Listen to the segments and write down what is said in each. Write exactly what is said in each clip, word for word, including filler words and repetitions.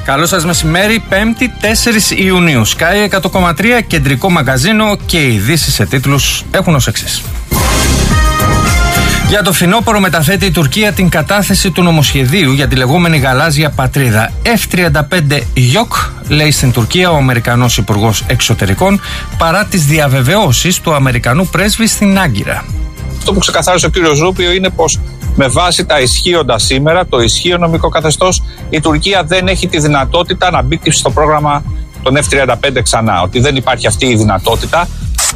Καλό σας μεσημέρι, Πέμπτη τέσσερις Ιουνίου. Sky εκατό κόμμα τρία, κεντρικό μαγκαζίνο και οι ειδήσεις σε τίτλους έχουν ως εξής. Για το φθινόπωρο μεταθέτει η Τουρκία την κατάθεση του νομοσχεδίου για τη λεγόμενη γαλάζια πατρίδα. εφ τριάντα πέντε γιοκ, λέει στην Τουρκία ο Αμερικανός Υπουργός Εξωτερικών, παρά τις διαβεβαιώσεις του Αμερικανού πρέσβη στην Άγκυρα. Αυτό που ξεκαθάρισε ο κύριος Ρούμπιο είναι πως με βάση τα ισχύοντα σήμερα, το ισχύον νομικό καθεστώς, η Τουρκία δεν έχει τη δυνατότητα να μπει στο πρόγραμμα των εφ τριάντα πέντε ξανά. Ότι δεν υπάρχει αυτή η δυνατότητα.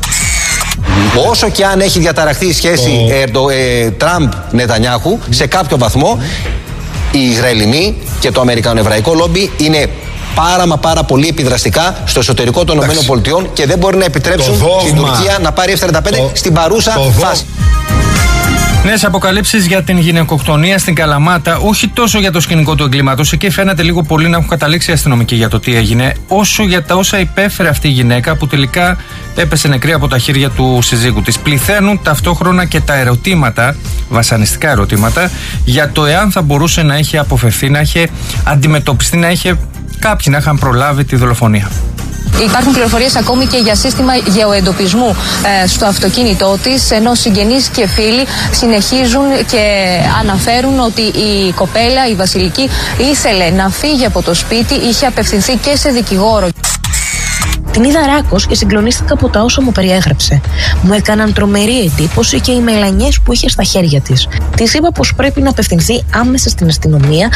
Όσο και αν έχει διαταραχθεί η σχέση ε, ε, Τραμπ-Νετανιάχου, σε κάποιο βαθμό οι Ισραηλινοί και το Αμερικανοεβραϊκό λόμπι είναι πάρα μα πάρα πολύ επιδραστικά στο εσωτερικό των ΗΠΑ και δεν μπορεί να επιτρέψουν στην Τουρκία να πάρει εφ τριάντα πέντε το, στην παρούσα φάση. Νέες αποκαλύψεις για την γυναικοκτονία στην Καλαμάτα, όχι τόσο για το σκηνικό του εγκλήματος, εκεί φαίνεται λίγο πολύ να έχουν καταλήξει οι αστυνομικοί για το τι έγινε, όσο για τα όσα υπέφερε αυτή η γυναίκα που τελικά έπεσε νεκρή από τα χέρια του συζύγου της. Πληθαίνουν ταυτόχρονα και τα ερωτήματα, βασανιστικά ερωτήματα, για το εάν θα μπορούσε να έχει αποφευθεί, να έχει αντιμετωπιστεί, να είχε κάποιοι να είχαν προλάβει τη δολοφονία. Υπάρχουν πληροφορίες ακόμη και για σύστημα γεωεντοπισμού ε, στο αυτοκίνητό της, ενώ συγγενείς και φίλοι συνεχίζουν και αναφέρουν ότι η κοπέλα, η Βασιλική, ήθελε να φύγει από το σπίτι, είχε απευθυνθεί και σε δικηγόρο. Την είδα ράκος και συγκλονίστηκα από τα όσα μου περιέγραψε. Μου έκαναν τρομερή εντύπωση και οι μελανιές που είχε στα χέρια της. Της είπα πως πρέπει να απευθυνθεί άμεσα στην αστυνομία.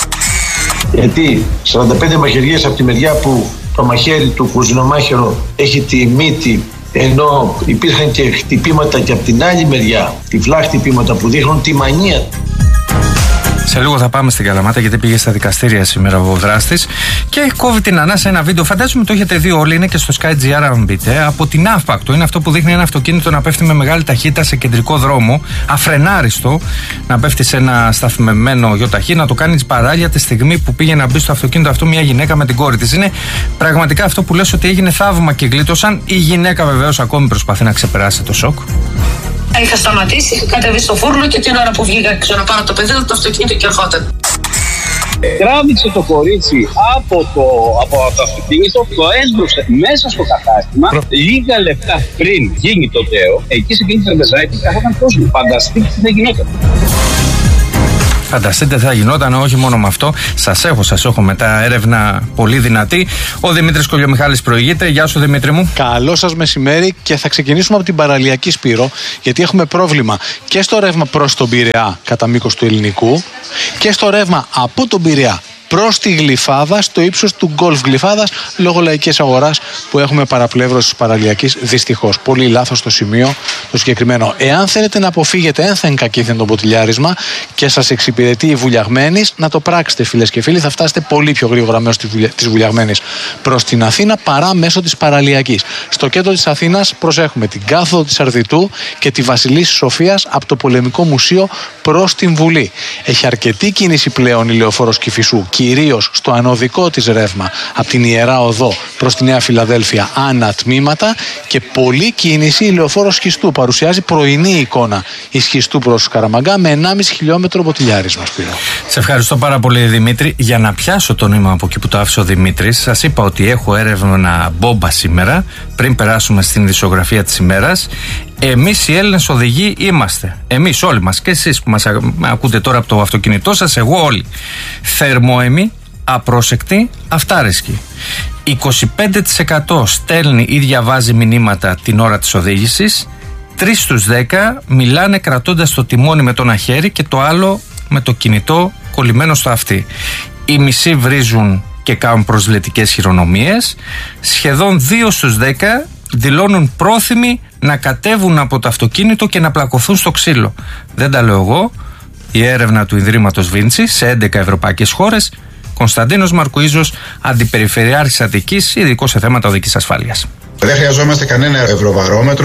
Γιατί σαράντα πέντε μαχαιριές από τη μεριά που το μαχαίρι του κουζινομάχαιρο έχει τη μύτη, ενώ υπήρχαν και χτυπήματα και από την άλλη μεριά, τυφλά χτυπήματα που δείχνουν τη μανία. Σε λίγο θα πάμε στην Καλαμάτα, γιατί πήγε στα δικαστήρια σήμερα ο δράστης και κόβει την ανάσα ένα βίντεο. Φαντάζομαι το έχετε δει όλοι, είναι και στο Sky τζι αρ αν μπείτε. Από την Αύπακτο. Είναι αυτό που δείχνει ένα αυτοκίνητο να πέφτει με μεγάλη ταχύτητα σε κεντρικό δρόμο, αφρενάριστο, να πέφτει σε ένα σταθμευμένο γιοταχή, να το κάνει παράλια τη στιγμή που πήγε να μπει στο αυτοκίνητο αυτό μια γυναίκα με την κόρη της. Είναι πραγματικά αυτό που λες ότι έγινε θαύμα και γλίτωσαν. Η γυναίκα βεβαίως ακόμη προσπαθεί να ξεπεράσει το σοκ. Είχα σταματήσει, είχα κατεβεί στο φούρνο και την ώρα που βγήκα έξω να πάρω το παιδί του, το αυτοκίνητο και ερχόταν. Τράβηξε το κορίτσι από το, από το αυτοκίνητο, το έσβρωσε μέσα στο κατάστημα. Λίγα λεπτά πριν γίνει το τέο, εκεί σε εκείνη τη τραπεζάκι καθόταν κόσμο. Φανταστείτε τι θα γινόταν. Φανταστείτε θα γινόταν, όχι μόνο με αυτό. Σας έχω, σας έχω μετά έρευνα πολύ δυνατή. Ο Δημήτρης Κολιομιχάλης προηγείται. Γεια σου Δημήτρη μου. Καλό σας μεσημέρι και θα ξεκινήσουμε από την παραλιακή Σπύρο, γιατί έχουμε πρόβλημα και στο ρεύμα προς τον Πειραιά κατά μήκος του Ελληνικού και στο ρεύμα από τον Πειραιά προς τη Γλυφάδα, στο ύψος του γκολφ Γλυφάδας, λόγω λαϊκής αγοράς που έχουμε παραπλεύρωση της παραλιακής. Δυστυχώς. Πολύ λάθος το σημείο το συγκεκριμένο. Εάν θέλετε να αποφύγετε ένθεν κακήθεν το ποτηλιάρισμα και σας εξυπηρετεί η Βουλιαγμένης, να το πράξετε φίλες και φίλοι. Θα φτάσετε πολύ πιο γρήγορα μέσω της Βουλιαγμένης προς την Αθήνα παρά μέσω της παραλιακής. Στο κέντρο της Αθήνας προσέχουμε την κάθοδο της Αρδιτού και τη Βασιλής Σοφίας από το Πολεμικό Μουσείο προς την Βουλή. Έχει αρκετή κίνηση πλέον η λεωφόρος Κηφισού, κυρίως στο ανωδικό της ρεύμα από την Ιερά Οδό προς τη Νέα Φιλαδέλφια ανά τμήματα και πολλή κίνηση η λεωφόρος Σχιστού. Παρουσιάζει πρωινή εικόνα η Σχιστού προς Καραμαγκά με ενάμιση χιλιόμετρο ποτηλιάρισμα. Σε ευχαριστώ πάρα πολύ Δημήτρη. Για να πιάσω το νήμα από εκεί που το άφησε ο Δημήτρης, σας είπα ότι έχω έρευνα μπόμπα σήμερα πριν περάσουμε στην ειδησιογραφία της ημέρας. Εμείς οι Έλληνες οδηγοί είμαστε. Εμείς όλοι μας και εσείς που μας ακούτε τώρα από το αυτοκίνητό σας, εγώ όλοι. Θερμόαιμοι, απρόσεκτοι, αυτάρεσκοι. είκοσι πέντε τοις εκατό στέλνει ή διαβάζει μηνύματα την ώρα της οδήγησης. τρεις στους δέκα μιλάνε κρατώντας το τιμόνι με το ένα χέρι και το άλλο με το κινητό κολλημένο στο αυτί. Οι μισοί βρίζουν και κάνουν προσβλητικές χειρονομίες. Σχεδόν δύο στους δέκα δηλώνουν πρόθυμοι να κατέβουν από το αυτοκίνητο και να πλακωθούν στο ξύλο. Δεν τα λέω εγώ. Η έρευνα του Ιδρύματος Βίντσι σε έντεκα ευρωπαϊκές χώρες. Κωνσταντίνος Μαρκουίζος, Αντιπεριφερειάρχης Αττικής, ειδικός σε θέματα οδικής ασφάλειας. Δεν χρειαζόμαστε κανένα ευρωβαρόμετρο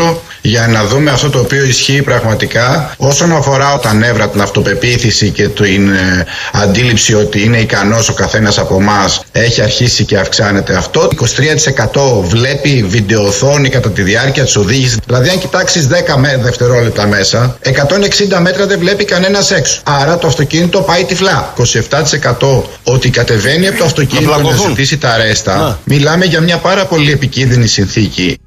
για να δούμε αυτό το οποίο ισχύει πραγματικά όσον αφορά τα νεύρα, την αυτοπεποίθηση και την ε, αντίληψη ότι είναι ικανός ο καθένας από εμάς, έχει αρχίσει και αυξάνεται αυτό. είκοσι τρία τοις εκατό βλέπει βιντεοθόνη κατά τη διάρκεια της οδήγησης. Δηλαδή αν κοιτάξεις δέκα δευτερόλεπτα μέσα, εκατόν εξήντα μέτρα δεν βλέπει κανένας έξω. Άρα το αυτοκίνητο πάει τυφλά. είκοσι επτά τοις εκατό ότι κατεβαίνει από το αυτοκίνητο να ζητήσει τα ρέστα. Α. Μιλάμε για μια πάρα πολύ επικίνδυνη συνθήκη.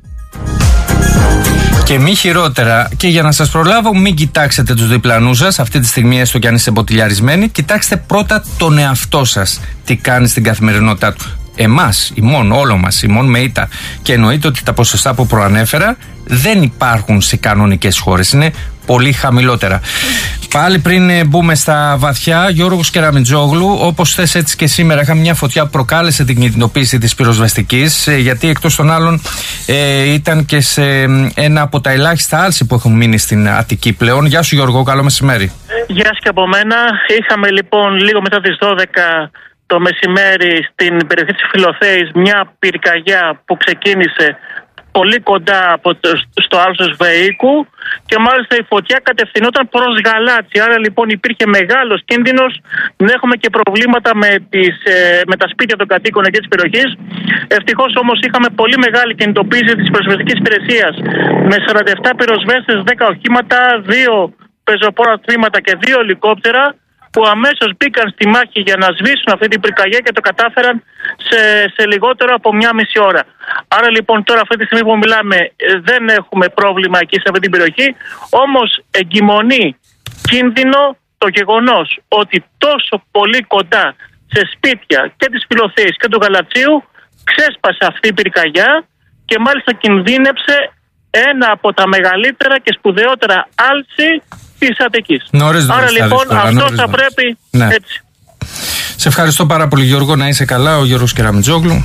Και μη χειρότερα, και για να σας προλάβω, μην κοιτάξετε τους διπλανούς σας αυτή τη στιγμή, έστω κι αν είστε μποτιλιαρισμένοι. Κοιτάξτε πρώτα τον εαυτό σας, τι κάνει στην καθημερινότητά του. Εμάς, ημών, όλο μας, ημών με ήττα. Και εννοείται ότι τα ποσοστά που προανέφερα δεν υπάρχουν σε κανονικές χώρες. Είναι πολύ χαμηλότερα. Πάλι πριν μπούμε στα βαθιά, Γιώργος Κεραμιτζόγλου, όπως θες έτσι και σήμερα, είχαμε μια φωτιά που προκάλεσε την κινητοποίηση της πυροσβεστικής, γιατί εκτός των άλλων ε, ήταν και σε ένα από τα ελάχιστα άλση που έχουν μείνει στην Αττική πλέον. Γεια σου Γιώργο, καλό μεσημέρι. Γεια σου και από μένα. Είχαμε λοιπόν λίγο μετά τις δώδεκα το μεσημέρι στην περιοχή της Φιλοθέης μια πυρκαγιά που ξεκίνησε πολύ κοντά από το, στο άλσος Βεϊκού και μάλιστα η φωτιά κατευθυνόταν προς Γαλάτσι. Άρα λοιπόν υπήρχε μεγάλος κίνδυνος να έχουμε και προβλήματα με, τις, ε, με τα σπίτια των κατοίκων εκεί της περιοχής. Ευτυχώς όμως είχαμε πολύ μεγάλη κινητοποίηση της πυροσβεστικής υπηρεσίας με σαράντα επτά πυροσβέστες, δέκα οχήματα, δύο πεζοπόρα τμήματα και δύο ελικόπτερα, που αμέσως μπήκαν στη μάχη για να σβήσουν αυτή την πυρκαγιά και το κατάφεραν σε, σε λιγότερο από μια μισή ώρα. Άρα λοιπόν τώρα αυτή τη στιγμή που μιλάμε δεν έχουμε πρόβλημα εκεί σε αυτή την περιοχή, όμως εγκυμονεί κίνδυνο το γεγονός ότι τόσο πολύ κοντά σε σπίτια και της Φιλοθέης και του Γαλατσίου ξέσπασε αυτή η πυρκαγιά και μάλιστα κινδύνεψε ένα από τα μεγαλύτερα και σπουδαιότερα άλση της Αττικής. Νωρίς, Άρα νωρίς, λοιπόν τώρα, αυτό νωρίς, θα νωρίς. πρέπει ναι. έτσι. Σε ευχαριστώ πάρα πολύ Γιώργο, να είσαι καλά. Ο Γιώργος Κεραμιτζόγλου.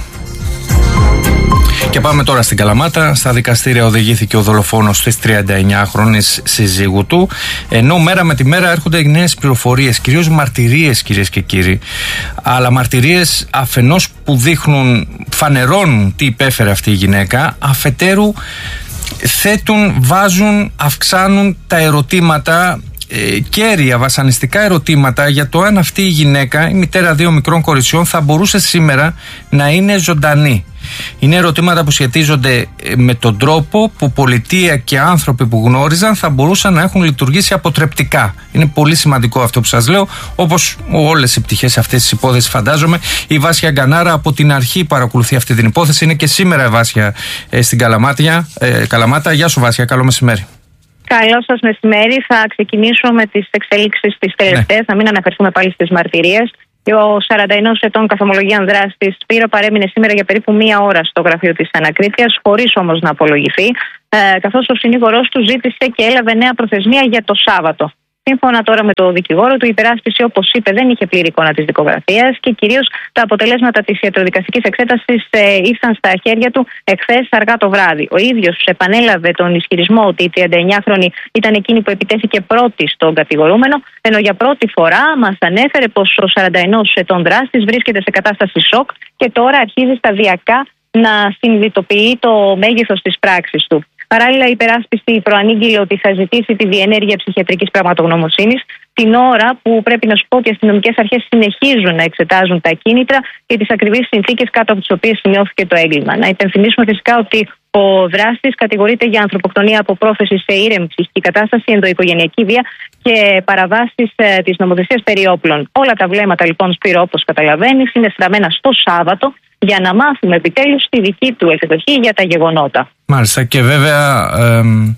Και πάμε τώρα στην Καλαμάτα. Στα δικαστήρια οδηγήθηκε ο δολοφόνος της τριανταεννιάχρονης σύζυγου του, ενώ μέρα με τη μέρα έρχονται νέες πληροφορίες, κυρίως μαρτυρίες κυρίες και κύριοι, αλλά μαρτυρίες αφενός που δείχνουν, φανερώνουν τι υπέφερε αυτή η γυναίκα, αφετέρου θέτουν, βάζουν, αυξάνουν τα ερωτήματα, ε, κέρια βασανιστικά ερωτήματα για το αν αυτή η γυναίκα, η μητέρα δύο μικρών κοριτσιών, θα μπορούσε σήμερα να είναι ζωντανή. Είναι ερωτήματα που σχετίζονται με τον τρόπο που πολιτεία και άνθρωποι που γνώριζαν θα μπορούσαν να έχουν λειτουργήσει αποτρεπτικά. Είναι πολύ σημαντικό αυτό που σας λέω, όπως όλες οι πτυχές αυτής της υπόθεσης φαντάζομαι. Η Βάσια Γκανάρα από την αρχή παρακολουθεί αυτή την υπόθεση. Είναι και σήμερα η Βάσια ε, στην Καλαμάτια. Ε, Καλαμάτα. Γεια σου Βάσια, καλό μεσημέρι. Καλό σας μεσημέρι. Θα ξεκινήσω με τις εξελίξεις τις τελευταίες, ναι. Να μην αναφερθούμε πάλι στις μαρτυρίες. Ο σαράντα ενός ετών καθομολογίαν δράστης Σπύρο παρέμεινε σήμερα για περίπου μία ώρα στο γραφείο της ανακρίτριας, χωρίς όμως να απολογηθεί, ε, καθώς ο συνήγορός του ζήτησε και έλαβε νέα προθεσμία για το Σάββατο. Σύμφωνα τώρα με το δικηγόρο του, η υπεράσπιση, όπως είπε, δεν είχε πλήρη εικόνα της δικογραφίας και κυρίως τα αποτελέσματα της ιατροδικαστικής εξέτασης ε, ήρθαν στα χέρια του εχθές αργά το βράδυ. Ο ίδιος επανέλαβε τον ισχυρισμό ότι η τριανταεννιάχρονη ήταν εκείνη που επιτέθηκε πρώτη στον κατηγορούμενο, ενώ για πρώτη φορά μας ανέφερε πως ο σαράντα ενός ετών δράστης βρίσκεται σε κατάσταση σοκ και τώρα αρχίζει σταδιακά να συνειδητοποιεί το μέγεθος της πράξης του. Παράλληλα, η υπεράσπιση προανήγγειλε ότι θα ζητήσει τη διενέργεια ψυχιατρικής πραγματογνωμοσύνης την ώρα που πρέπει να σου πω ότι οι αστυνομικές αρχές συνεχίζουν να εξετάζουν τα κίνητρα και τις ακριβείς συνθήκες κάτω από τις οποίες σημειώθηκε το έγκλημα. Να υπενθυμίσουμε φυσικά ότι ο δράστης κατηγορείται για ανθρωποκτονία από πρόθεση σε ήρεμη ψυχική κατάσταση, ενδοοικογενειακή βία και παραβάσεις ε, της νομοθεσίας περί όπλων. Όλα τα βλέμματα λοιπόν, Σπύρο, όπως καταλαβαίνεις, είναι στραμμένα στο Σάββατο για να μάθουμε επιτέλους τη δική του εκδοχή για τα γεγονότα. Μάλιστα, και βέβαια ε,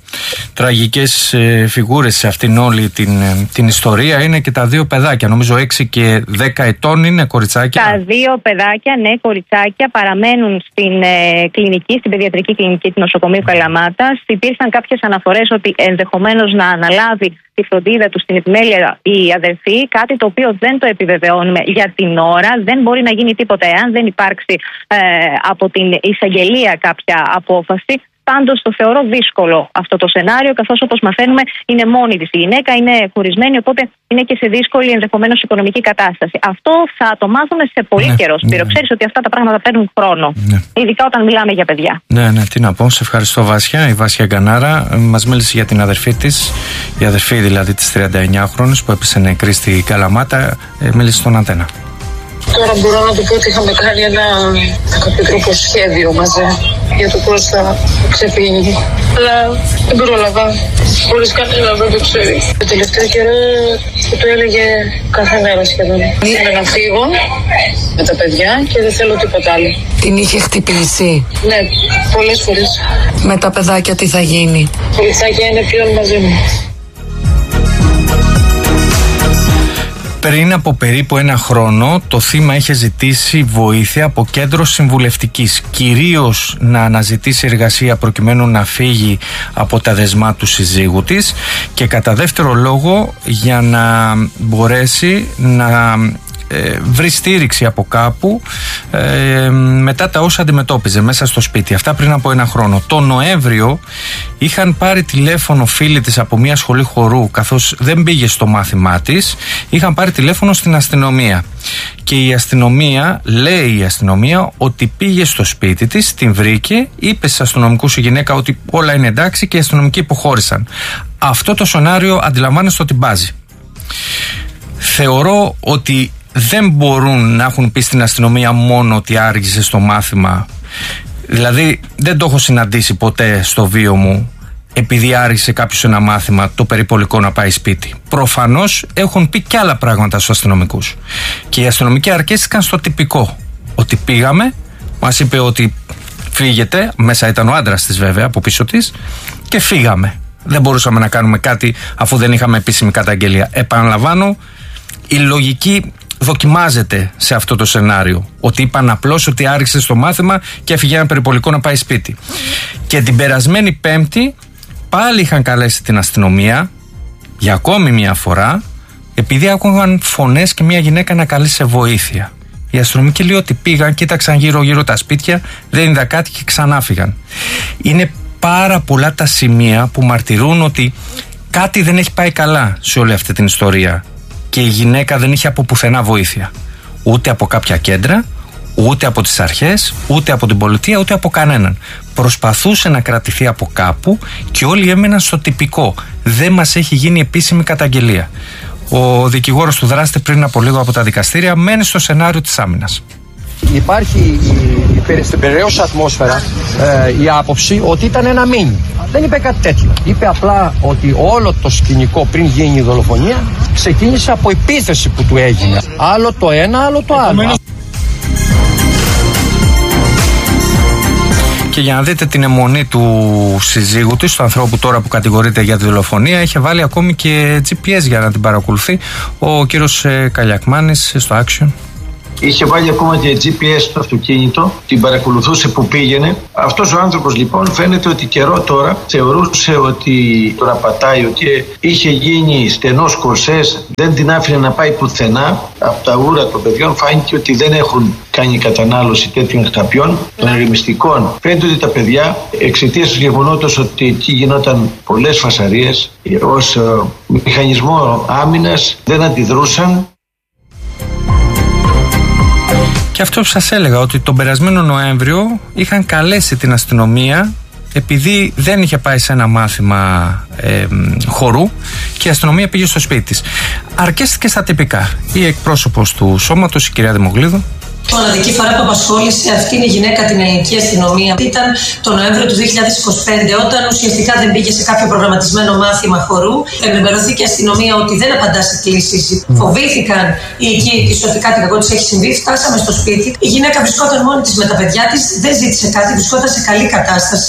τραγικές ε, φιγούρες σε αυτήν όλη την, ε, την ιστορία είναι και τα δύο παιδάκια, νομίζω έξι και δέκα ετών είναι κοριτσάκια. Τα δύο παιδάκια, ναι, κοριτσάκια, παραμένουν στην ε, κλινική, στην παιδιατρική κλινική του νοσοκομείου Καλαμάτας. Υπήρχαν κάποιες αναφορές ότι ενδεχομένως να αναλάβει τη φροντίδα του στην επιμέλεια η αδερφή, κάτι το οποίο δεν το επιβεβαιώνουμε για την ώρα. Δεν μπορεί να γίνει τίποτα εάν δεν υπάρξει ε, από την εισαγγελία κάποια απόφαση. Πάντως το θεωρώ δύσκολο αυτό το σενάριο, καθώς όπως μαθαίνουμε είναι μόνη της η γυναίκα, είναι χωρισμένη, οπότε είναι και σε δύσκολη ενδεχομένως οικονομική κατάσταση. Αυτό θα το μάθουμε σε πολύ ναι, καιρό. Σπύρο, ναι. Ξέρεις ότι αυτά τα πράγματα παίρνουν χρόνο. Ναι. Ειδικά όταν μιλάμε για παιδιά. Ναι, ναι, τι να πω. Σε ευχαριστώ, Βάσια. Η Βάσια Γκανάρα μας μίλησε για την αδερφή της, η αδερφή δηλαδή της τριανταεννιάχρονης που έπεσε νεκρή στη Καλαμάτα. Ε, μίλησε στον Αντένα. Τώρα μπορώ να του πω ότι είχαμε κάνει ένα κάποιο τρόπο σχέδιο μαζί για το πώς θα ξεφύγει. Αλλά δεν πρόλαβα, χωρίς κανένα δεν το ξέρει. Το τελευταίο καιρό του έλεγε κάθε μέρα σχεδόν. Ήθελα να φύγω με τα παιδιά και δεν θέλω τίποτα άλλο. Την είχε χτυπήσει? Ναι, πολλές φορές. Με τα παιδάκια τι θα γίνει? Τα παιδάκια είναι πλέον μαζί μου. Πριν από περίπου ένα χρόνο το θύμα είχε ζητήσει βοήθεια από κέντρο συμβουλευτικής, κυρίως να αναζητήσει εργασία προκειμένου να φύγει από τα δεσμά του συζύγου της και κατά δεύτερο λόγο για να μπορέσει να ε, βρει στήριξη από κάπου ε, μετά τα όσα αντιμετώπιζε μέσα στο σπίτι. Αυτά πριν από ένα χρόνο. Το Νοέμβριο είχαν πάρει τηλέφωνο φίλοι της από μια σχολή χορού, καθώς δεν πήγε στο μάθημά της, είχαν πάρει τηλέφωνο στην αστυνομία και η αστυνομία, λέει η αστυνομία, ότι πήγε στο σπίτι της, την βρήκε, είπε στους αστυνομικούς η γυναίκα ότι όλα είναι εντάξει και οι αστυνομικοί υποχώρησαν. Αυτό το σενάριο αντιλαμβάνεστε ότι μπάζει. Θεωρώ ότι δεν μπορούν να έχουν πει στην αστυνομία μόνο ότι άργησε στο μάθημα. Δηλαδή δεν το έχω συναντήσει ποτέ στο βίο μου επειδή άργησε κάποιος ένα μάθημα το περιπολικό να πάει σπίτι. Προφανώς έχουν πει και άλλα πράγματα στους αστυνομικούς και οι αστυνομικοί αρκέστηκαν στο τυπικό, ότι πήγαμε, μας είπε ότι φύγετε, μέσα ήταν ο άντρας της βέβαια από πίσω της, και φύγαμε. Δεν μπορούσαμε να κάνουμε κάτι αφού δεν είχαμε επίσημη καταγγελία. Επαναλαμβάνω, η λογική δοκιμάζεται σε αυτό το σενάριο. Ότι είπαν απλώς ότι άργησε στο μάθημα και έφυγε ένα περιπολικό να πάει σπίτι. Και την περασμένη Πέμπτη πάλι είχαν καλέσει την αστυνομία για ακόμη μια φορά, επειδή άκουγαν φωνές και μια γυναίκα να καλεί σε βοήθεια. Οι αστυνομικοί λέει ότι πήγαν, κοίταξαν γύρω-γύρω τα σπίτια, δεν είδα κάτι και ξανά φύγαν. Είναι πάρα πολλά τα σημεία που μαρτυρούν ότι κάτι δεν έχει πάει καλά σε όλη αυτή την ιστορία. Και η γυναίκα δεν είχε από πουθενά βοήθεια. Ούτε από κάποια κέντρα, ούτε από τις αρχές, ούτε από την πολιτεία, ούτε από κανέναν. Προσπαθούσε να κρατηθεί από κάπου και όλοι έμεναν στο τυπικό. Δεν μας έχει γίνει επίσημη καταγγελία. Ο δικηγόρος του δράστη πριν από λίγο από τα δικαστήρια μένει στο σενάριο της άμυνας. Υπάρχει η, η, στην περιραίουσα ατμόσφαιρα ε, η άποψη ότι ήταν ένα μήνυμα. Δεν είπε κάτι τέτοιο. Είπε απλά ότι όλο το σκηνικό πριν γίνει η δολοφονία ξεκίνησε από επίθεση που του έγινε. Άλλο το ένα, άλλο το άλλο. Και για να δείτε την αιμονή του συζύγου της, του ανθρώπου τώρα που κατηγορείται για τη δολοφονία, είχε βάλει ακόμη και τζι πι ες για να την παρακολουθεί ο κύριος Καλιακμάνης στο Action. Είχε βάλει ακόμα και τζι πι ες στο αυτοκίνητο, την παρακολουθούσε που πήγαινε. Αυτός ο άνθρωπος λοιπόν φαίνεται ότι καιρό τώρα θεωρούσε ότι τώρα πατάει, ότι είχε γίνει στενός κορσές, δεν την άφηνε να πάει πουθενά. Από τα ούρα των παιδιών φάνηκε ότι δεν έχουν κάνει κατανάλωση τέτοιων χταπιών, των ερεμιστικών. Φαίνεται ότι τα παιδιά, εξαιτίας του γεγονότος ότι εκεί γινόταν πολλές φασαρίες, ως μηχανισμό άμυνας δεν αντιδρούσαν. Και αυτό που σας έλεγα, ότι τον περασμένο Νοέμβριο είχαν καλέσει την αστυνομία επειδή δεν είχε πάει σε ένα μάθημα ε, χορού και η αστυνομία πήγε στο σπίτι της. Αρκέστηκε στα τυπικά. Η εκπρόσωπος του σώματος, η κυρία Δημογλίδου. Η μοναδική φορά που απασχόλησε αυτήν η γυναίκα την ελληνική αστυνομία ήταν το Νοέμβριο του δύο χιλιάδες είκοσι πέντε, όταν ουσιαστικά δεν πήγε σε κάποιο προγραμματισμένο μάθημα χορού. Ενημερωθήκε η αστυνομία ότι δεν απαντά σε κλήσεις. Mm. Φοβήθηκαν οι οικοί της ότι κάτι κακό της έχει συμβεί. Φτάσαμε στο σπίτι. Η γυναίκα βρισκόταν μόνη της με τα παιδιά της, δεν ζήτησε κάτι, βρισκόταν σε καλή κατάσταση.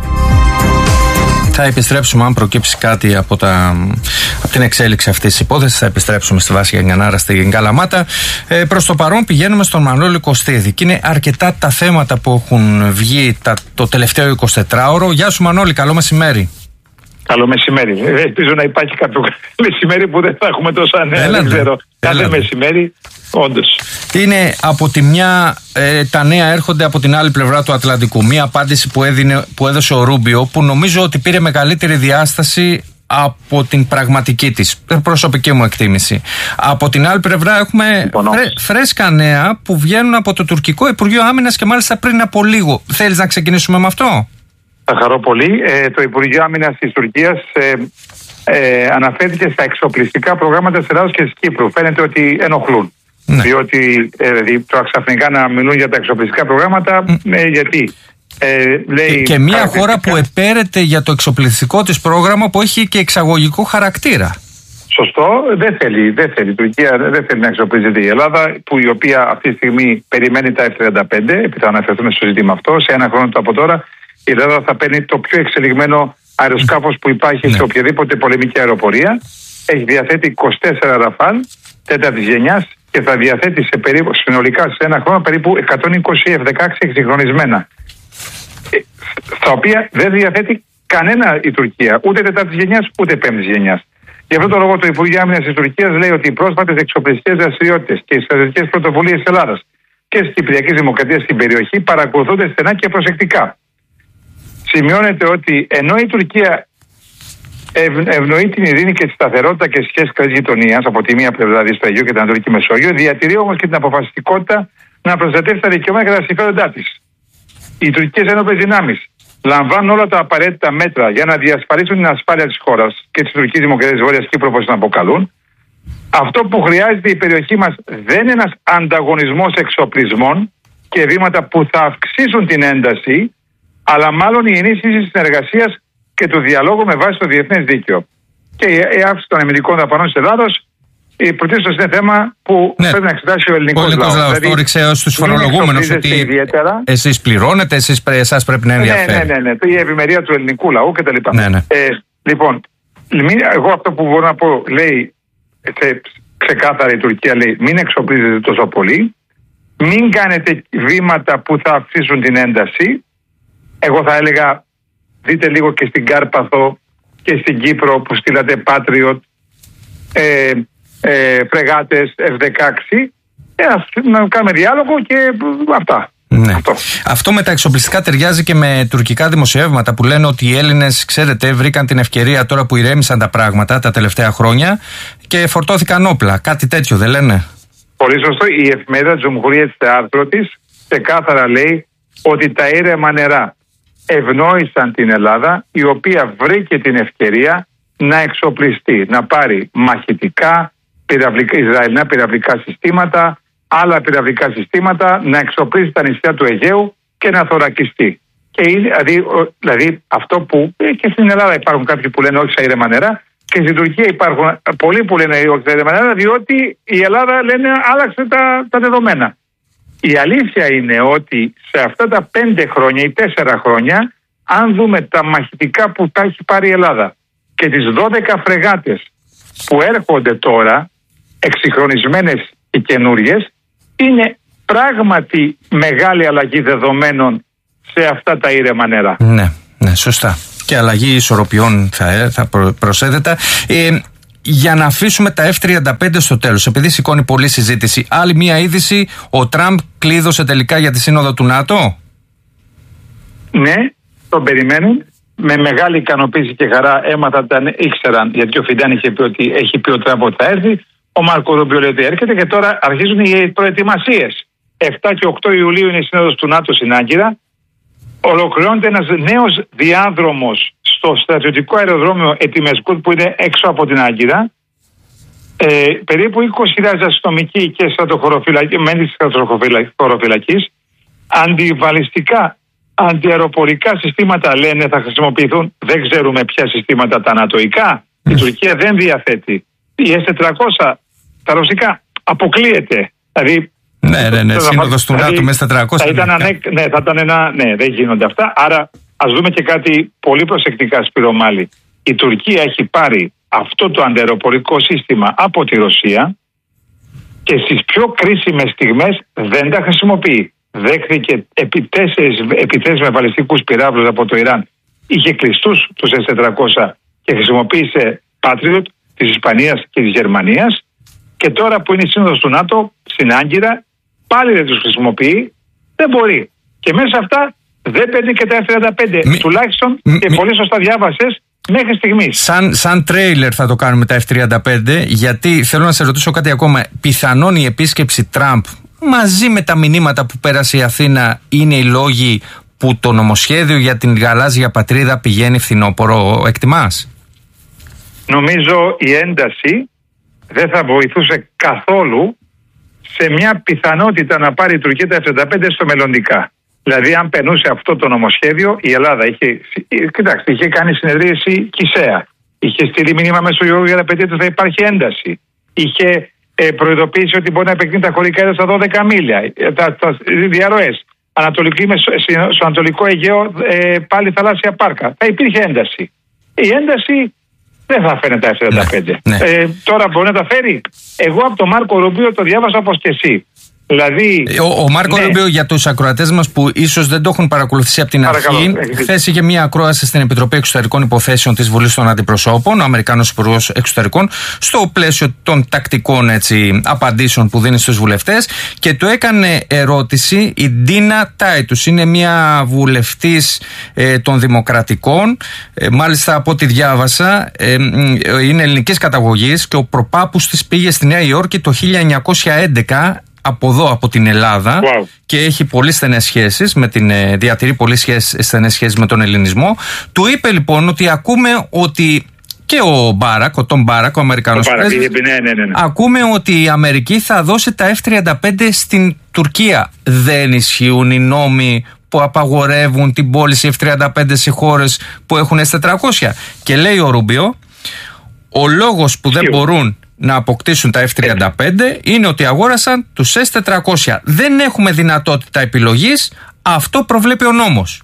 Θα επιστρέψουμε, αν προκύψει κάτι από, τα, από την εξέλιξη αυτής της υπόθεσης, θα επιστρέψουμε στη Βάσια Γκανάρα στην Καλαμάτα. Ε, προς το παρόν πηγαίνουμε στον Μανώλη Κωστίδη και είναι αρκετά τα θέματα που έχουν βγει τα, το τελευταίο εικοσιτετράωρο. Γεια σου Μανώλη, καλό μεσημέρι. Καλό μεσημέρι. Ελπίζω να υπάρχει κάποιο μεσημέρι που δεν θα έχουμε τόσα νέα. Δεν ξέρω. Κάθε μεσημέρι, όντως. Είναι από τη μια, ε, τα νέα έρχονται από την άλλη πλευρά του Ατλαντικού. Μία απάντηση που, έδινε, που έδωσε ο Ρούμπιο, που νομίζω ότι πήρε μεγαλύτερη διάσταση από την πραγματική της προσωπική μου εκτίμηση. Από την άλλη πλευρά έχουμε φρέ, φρέσκα νέα που βγαίνουν από το τουρκικό Υπουργείο Άμυνας και μάλιστα πριν από λίγο. Θέλεις να ξεκινήσουμε με αυτό? Θα χαρώ πολύ. Ε, το Υπουργείο Άμυνας της Τουρκίας ε, ε, αναφέρθηκε στα εξοπλιστικά προγράμματα της Ελλάδας και της Κύπρου. Φαίνεται ότι ενοχλούν. Ναι. Διότι ε, δηλαδή, τώρα ξαφνικά να μιλούν για τα εξοπλιστικά προγράμματα, mm. ε, γιατί. Ε, λέει, και, και μια χώρα που επέρεται για το εξοπλιστικό της πρόγραμμα που έχει και εξαγωγικό χαρακτήρα. Σωστό, δεν θέλει, δεν θέλει. Η Τουρκία δεν θέλει να εξοπλίζεται η Ελλάδα, που η οποία αυτή τη στιγμή περιμένει τα εφ τριάντα πέντε, επειδή θα αναφερθούμε στο ζήτημα αυτό. Σε ένα χρόνο από τώρα η Ελλάδα θα παίρνει το πιο εξελιγμένο αεροσκάφος που υπάρχει ναι. σε οποιαδήποτε πολεμική αεροπορία. Έχει διαθέτει είκοσι τέσσερα Ραφάλ τέταρτης γενιάς και θα διαθέτει σε περίπου, συνολικά σε ένα χρόνο περίπου εκατόν είκοσι εφ δεκαέξι εξυγχρονισμένα. Στα οποία δεν διαθέτει κανένα η Τουρκία, ούτε τέταρτης γενιάς ούτε πέμπτης γενιάς. Γι' αυτό το λόγο το Υπουργείο Άμυνας της Τουρκίας λέει ότι οι πρόσφατες εξοπλιστικές δραστηριότητες και οι στρατιωτικές πρωτοβουλίες της Ελλάδας και της Κυπριακής Δημοκρατίας στην περιοχή παρακολουθούνται στενά και προσεκτικά. Σημειώνεται ότι ενώ η Τουρκία ευ, ευνοεί την ειρήνη και τη σταθερότητα και τις σχέσεις καλής γειτονίας από τη μία πλευρά δηλαδή στο Αιγαίο και την Ανατολική Μεσόγειο, διατηρεί όμως και την αποφασιστικότητα να προστατεύσει τα δικαιώματα και τα συμφέροντά της. Οι τουρκικές ένοπλες δυνάμεις λαμβάνουν όλα τα απαραίτητα μέτρα για να διασφαλίσουν την ασφάλεια της χώρας και της τουρκικής δημοκρατίας της Βόρειας Κύπρου, όπως την αποκαλούν. Αυτό που χρειάζεται η περιοχή μας δεν είναι ένας ανταγωνισμός εξοπλισμών και βήματα που θα αυξήσουν την ένταση, αλλά μάλλον η ενίσχυση της συνεργασίας και του διαλόγου με βάση το διεθνές δίκαιο. Και η αύξηση των αμυντικών δαπανών της Ελλάδος πρωτίστως είναι θέμα που ναι. πρέπει να εξετάσει ο ελληνικός λαός. Ο ελληνικός λαός το ρίξε ως τους φορολογούμενους ότι ιδιαίτερα. Εσείς πληρώνετε, εσείς, εσάς πρέπει να ενδιαφέρει. Ναι, ναι, ναι, ναι, η ευημερία του ελληνικού λαού κτλ. Ναι, ναι. Ε, λοιπόν, εγώ αυτό που μπορώ να πω, λέει ξεκάθαρα η Τουρκία, λέει μην εξοπλίζετε τόσο πολύ, μην κάνετε βήματα που θα αυξήσουν την ένταση. Εγώ θα έλεγα, δείτε λίγο και στην Κάρπαθο και στην Κύπρο που στείλατε Patriot, ε, ε, φρεγάτες εφ δεκαέξι, ε, να κάνουμε διάλογο και αυτά. Ναι. Αυτό. Αυτό με τα εξοπλιστικά ταιριάζει και με τουρκικά δημοσιεύματα που λένε ότι οι Έλληνες, ξέρετε, βρήκαν την ευκαιρία τώρα που ηρέμησαν τα πράγματα τα τελευταία χρόνια και φορτώθηκαν όπλα. Κάτι τέτοιο δεν λένε? Πολύ σωστό. Η εφημερίδα Τζουμχουρία στο άρθρο της ξεκάθαρα λέει ότι τα ήρεμα νερά ευνόησαν την Ελλάδα, η οποία βρήκε την ευκαιρία να εξοπλιστεί, να πάρει μαχητικά, πυραυλικά, Ισραηλινά πυραυλικά συστήματα, άλλα πυραυλικά συστήματα, να εξοπλίσει τα νησιά του Αιγαίου και να θωρακιστεί. Και είναι, δηλαδή, δηλαδή αυτό που και στην Ελλάδα υπάρχουν κάποιοι που λένε όχι στα ήρεμα νερά και στην Τουρκία υπάρχουν πολλοί που λένε όχι στα ήρεμα νερά, διότι η Ελλάδα λένε άλλαξε τα, τα δεδομένα. Η αλήθεια είναι ότι σε αυτά τα πέντε χρόνια ή τέσσερα χρόνια, αν δούμε τα μαχητικά που τα έχει πάρει η Ελλάδα και τις δώδεκα φρεγάτες που έρχονται τώρα, εξυγχρονισμένες και καινούριες, είναι πράγματι μεγάλη αλλαγή δεδομένων σε αυτά τα ήρεμα νερά. Ναι, ναι, σωστά. Και αλλαγή ισορροπιών θα, θα προσέθετα. Ε, για να αφήσουμε τα εφ τριάντα πέντε στο τέλος, επειδή σηκώνει πολλή συζήτηση, άλλη μία είδηση, ο Τραμπ κλείδωσε τελικά για τη σύνοδο του ΝΑΤΟ. Ναι, τον περιμένουν. Με μεγάλη ικανοποίηση και χαρά έμαθα, τα ήξεραν, γιατί ο Φιντάν είχε πει ότι έχει πει ο Τραμπ ότι θα έρθει. Ο Μάρκο Ρούμπιο λέει ότι έρχεται και τώρα αρχίζουν οι προετοιμασίες. εφτά και οκτώ Ιουλίου είναι η σύνοδος του ΝΑΤΟ στην Άγκυρα. Ολοκληρώνεται ένας νέος διάδρομος στο στρατιωτικό αεροδρόμιο Ετιμεσκούτ που είναι έξω από την Άγκυρα. Ε, περίπου είκοσι χιλιάδες αστυνομικοί και στρατοχωροφυλακοί, μέλη της στρατοχωροφυλακής, αντιβαλιστικά, αντιαεροπορικά συστήματα λένε θα χρησιμοποιηθούν. Δεν ξέρουμε ποια συστήματα, τα ανατοϊκά. Η Τουρκία δεν διαθέτει. Η ες τετρακόσια, τα ρωσικά, αποκλείεται. Δηλαδή, ναι, ναι, ναι, σύνοδος του ΝΑΤΟ με ες τετρακόσια. Θα ήταν, ναι, ναι, θα ήταν ένα, ναι, δεν γίνονται αυτά. Άρα ας δούμε και κάτι πολύ προσεκτικά, Σπύρο Μάλη. Η Τουρκία έχει πάρει αυτό το αντιαεροπορικό σύστημα από τη Ρωσία και στις πιο κρίσιμες στιγμές δεν τα χρησιμοποιεί. Δέχθηκε επί τέσσερις επιθέσεις με βαλιστικούς πυράβλους από το Ιράν. Είχε κλειστούς τους ες τετρακόσια και χρησιμοποίησε Patriot της Ισπανίας και της Γερμανίας. Και τώρα που είναι η σύνοδος του ΝΑΤΟ στην Άγκυρα, πάλι δεν τους χρησιμοποιεί, δεν μπορεί. Και μέσα σε αυτά δεν παίρνει και τα εφ τριάντα πέντε. Μη, τουλάχιστον μη, και πολύ σωστά διάβασες μέχρι στιγμής. Σαν, σαν τρέιλερ θα το κάνουμε τα εφ τριάντα πέντε, γιατί θέλω να σε ρωτήσω κάτι ακόμα. Πιθανόν η επίσκεψη Τραμπ μαζί με τα μηνύματα που πέρασε η Αθήνα είναι οι λόγοι που το νομοσχέδιο για την γαλάζια πατρίδα πηγαίνει φθινόπωρο, εκτιμάς? Νομίζω η ένταση δεν θα βοηθούσε καθόλου σε μια πιθανότητα να πάρει η Τουρκία τα εφ τριάντα πέντε στο μελλοντικά. Δηλαδή, αν περνούσε αυτό το νομοσχέδιο, η Ελλάδα είχε, κοιτάξτε, είχε κάνει συνεδρίαση Κισέα. Είχε στείλει μήνυμα μέσω Γιώργου για να πετύχει ότι θα υπάρχει ένταση. Είχε ε, προειδοποιήσει ότι μπορεί να επεκτείνει τα χωρικά έδρα στα δώδεκα μίλια. Τα, τα διαρροές. Στο Ανατολικό Αιγαίο ε, πάλι θαλάσσια πάρκα. Θα υπήρχε ένταση. Η ένταση δεν θα φέρνει τα εφ τριάντα πέντε. Ναι, ναι. Ε, τώρα μπορεί να τα φέρει. Εγώ από τον Μάρκο Ρουμπίο το διάβασα όπως και εσύ. Δηλαδή, ο, ο Μάρκο ναι. Ρουμπίο, για τους ακροατές μας που ίσως δεν το έχουν παρακολουθήσει από την Παρακαλώ, αρχή, χθες είχε μια ακρόαση στην Επιτροπή Εξωτερικών Υποθέσεων της Βουλής των Αντιπροσώπων, ο Αμερικάνος Υπουργός Εξωτερικών, στο πλαίσιο των τακτικών έτσι, απαντήσεων που δίνει στους βουλευτές, και του έκανε ερώτηση η Ντίνα Τάιτους. Είναι μια βουλευτής ε, των Δημοκρατικών, ε, μάλιστα από ό,τι διάβασα, ε, είναι ελληνικής καταγωγής και ο προπάπους της πήγε στη Νέα Υόρκη το χίλια εννιακόσια έντεκα. Από εδώ, από την Ελλάδα, wow. και έχει πολύ στενές σχέσεις με την, διατηρεί πολύ σχέσεις, στενές σχέσεις με τον ελληνισμό. Του είπε λοιπόν ότι ακούμε ότι και ο Μπάρακ, ο Τον Μπάρακ, ο Αμερικανός πρέσβης, ναι, ναι, ναι, ναι. ακούμε ότι η Αμερική θα δώσει τα εφ τριάντα πέντε στην Τουρκία. Δεν ισχύουν οι νόμοι που απαγορεύουν την πώληση εφ τριάντα πέντε σε χώρες που έχουν ες τετρακόσια? Και λέει ο Ρούμπιο, ο λόγος που δεν μπορούν να αποκτήσουν τα εφ τριάντα πέντε είναι ότι αγόρασαν τους ες τετρακόσια. Δεν έχουμε δυνατότητα επιλογής. Αυτό προβλέπει ο νόμος.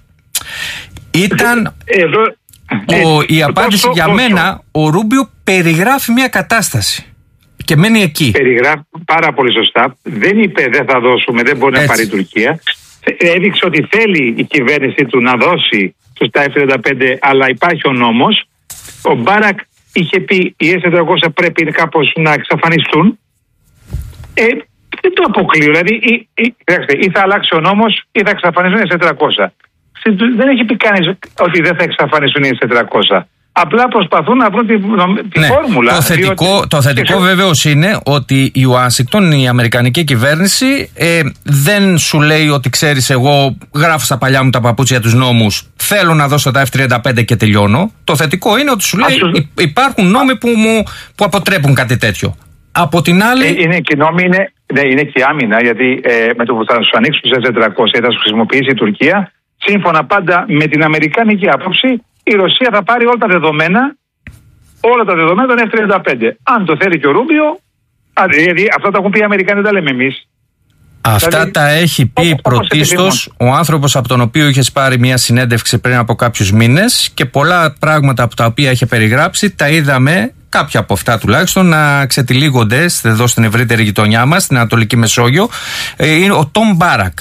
Ήταν Εδώ, ο, η απάντηση τόσο, για τόσο. μένα. Ο Ρούμπιο περιγράφει μια κατάσταση και μένει εκεί. Περιγράφει πάρα πολύ σωστά. Δεν είπε δεν θα δώσουμε, δεν μπορεί Έτσι. να πάρει η Τουρκία. Έδειξε ότι θέλει η κυβέρνησή του να δώσει τους τα εφ τριάντα πέντε, αλλά υπάρχει ο νόμος. Ο Μπάρακ είχε πει οι ες τετρακόσια πρέπει κάπως να εξαφανιστούν. Ε, δεν το αποκλείω. Δηλαδή ή, ή, ή θα αλλάξει ο νόμος ή θα εξαφανιστούν οι ες τετρακόσια. Δεν έχει πει κανείς ότι δεν θα εξαφανιστούν οι ες τετρακόσια. Απλά προσπαθούν να βρουν τη, τη ναι, φόρμουλα. Το θετικό, διότι... το θετικό βεβαίως είναι ότι η Ουάσιγκτον, η αμερικανική κυβέρνηση, ε, δεν σου λέει ότι ξέρεις, εγώ γράφω στα παλιά μου τα παπούτσια τους νόμους, θέλω να δώσω τα εφ τριάντα πέντε και τελειώνω. Το θετικό είναι ότι σου λέει Άσου... υπάρχουν νόμοι που, μου, που αποτρέπουν κάτι τέτοιο. Από την άλλη. Ε, είναι και νόμοι, είναι, ναι, είναι και άμυνα, γιατί ε, με το που θα σου ανοίξουν τους ες τετρακόσια ή θα σου χρησιμοποιήσει η Τουρκία, σύμφωνα πάντα με την αμερικάνικη άποψη, η Ρωσία θα πάρει όλα τα δεδομένα, όλα τα δεδομένα των εφ τριάντα πέντε. Αν το θέλει και ο Ρούμπιο, δηλαδή αυτά τα έχουν πει οι Αμερικάνοι, δεν τα λέμε εμείς. Αυτά δηλαδή, τα έχει πει όπως, πρωτίστως ο άνθρωπος από τον οποίο είχες πάρει μια συνέντευξη πριν από κάποιους μήνες, και πολλά πράγματα από τα οποία είχε περιγράψει τα είδαμε, κάποια από αυτά τουλάχιστον, να ξετυλίγονται εδώ στην ευρύτερη γειτονιά μας, στην Ανατολική Μεσόγειο. Είναι ο Τον Μπάρακ.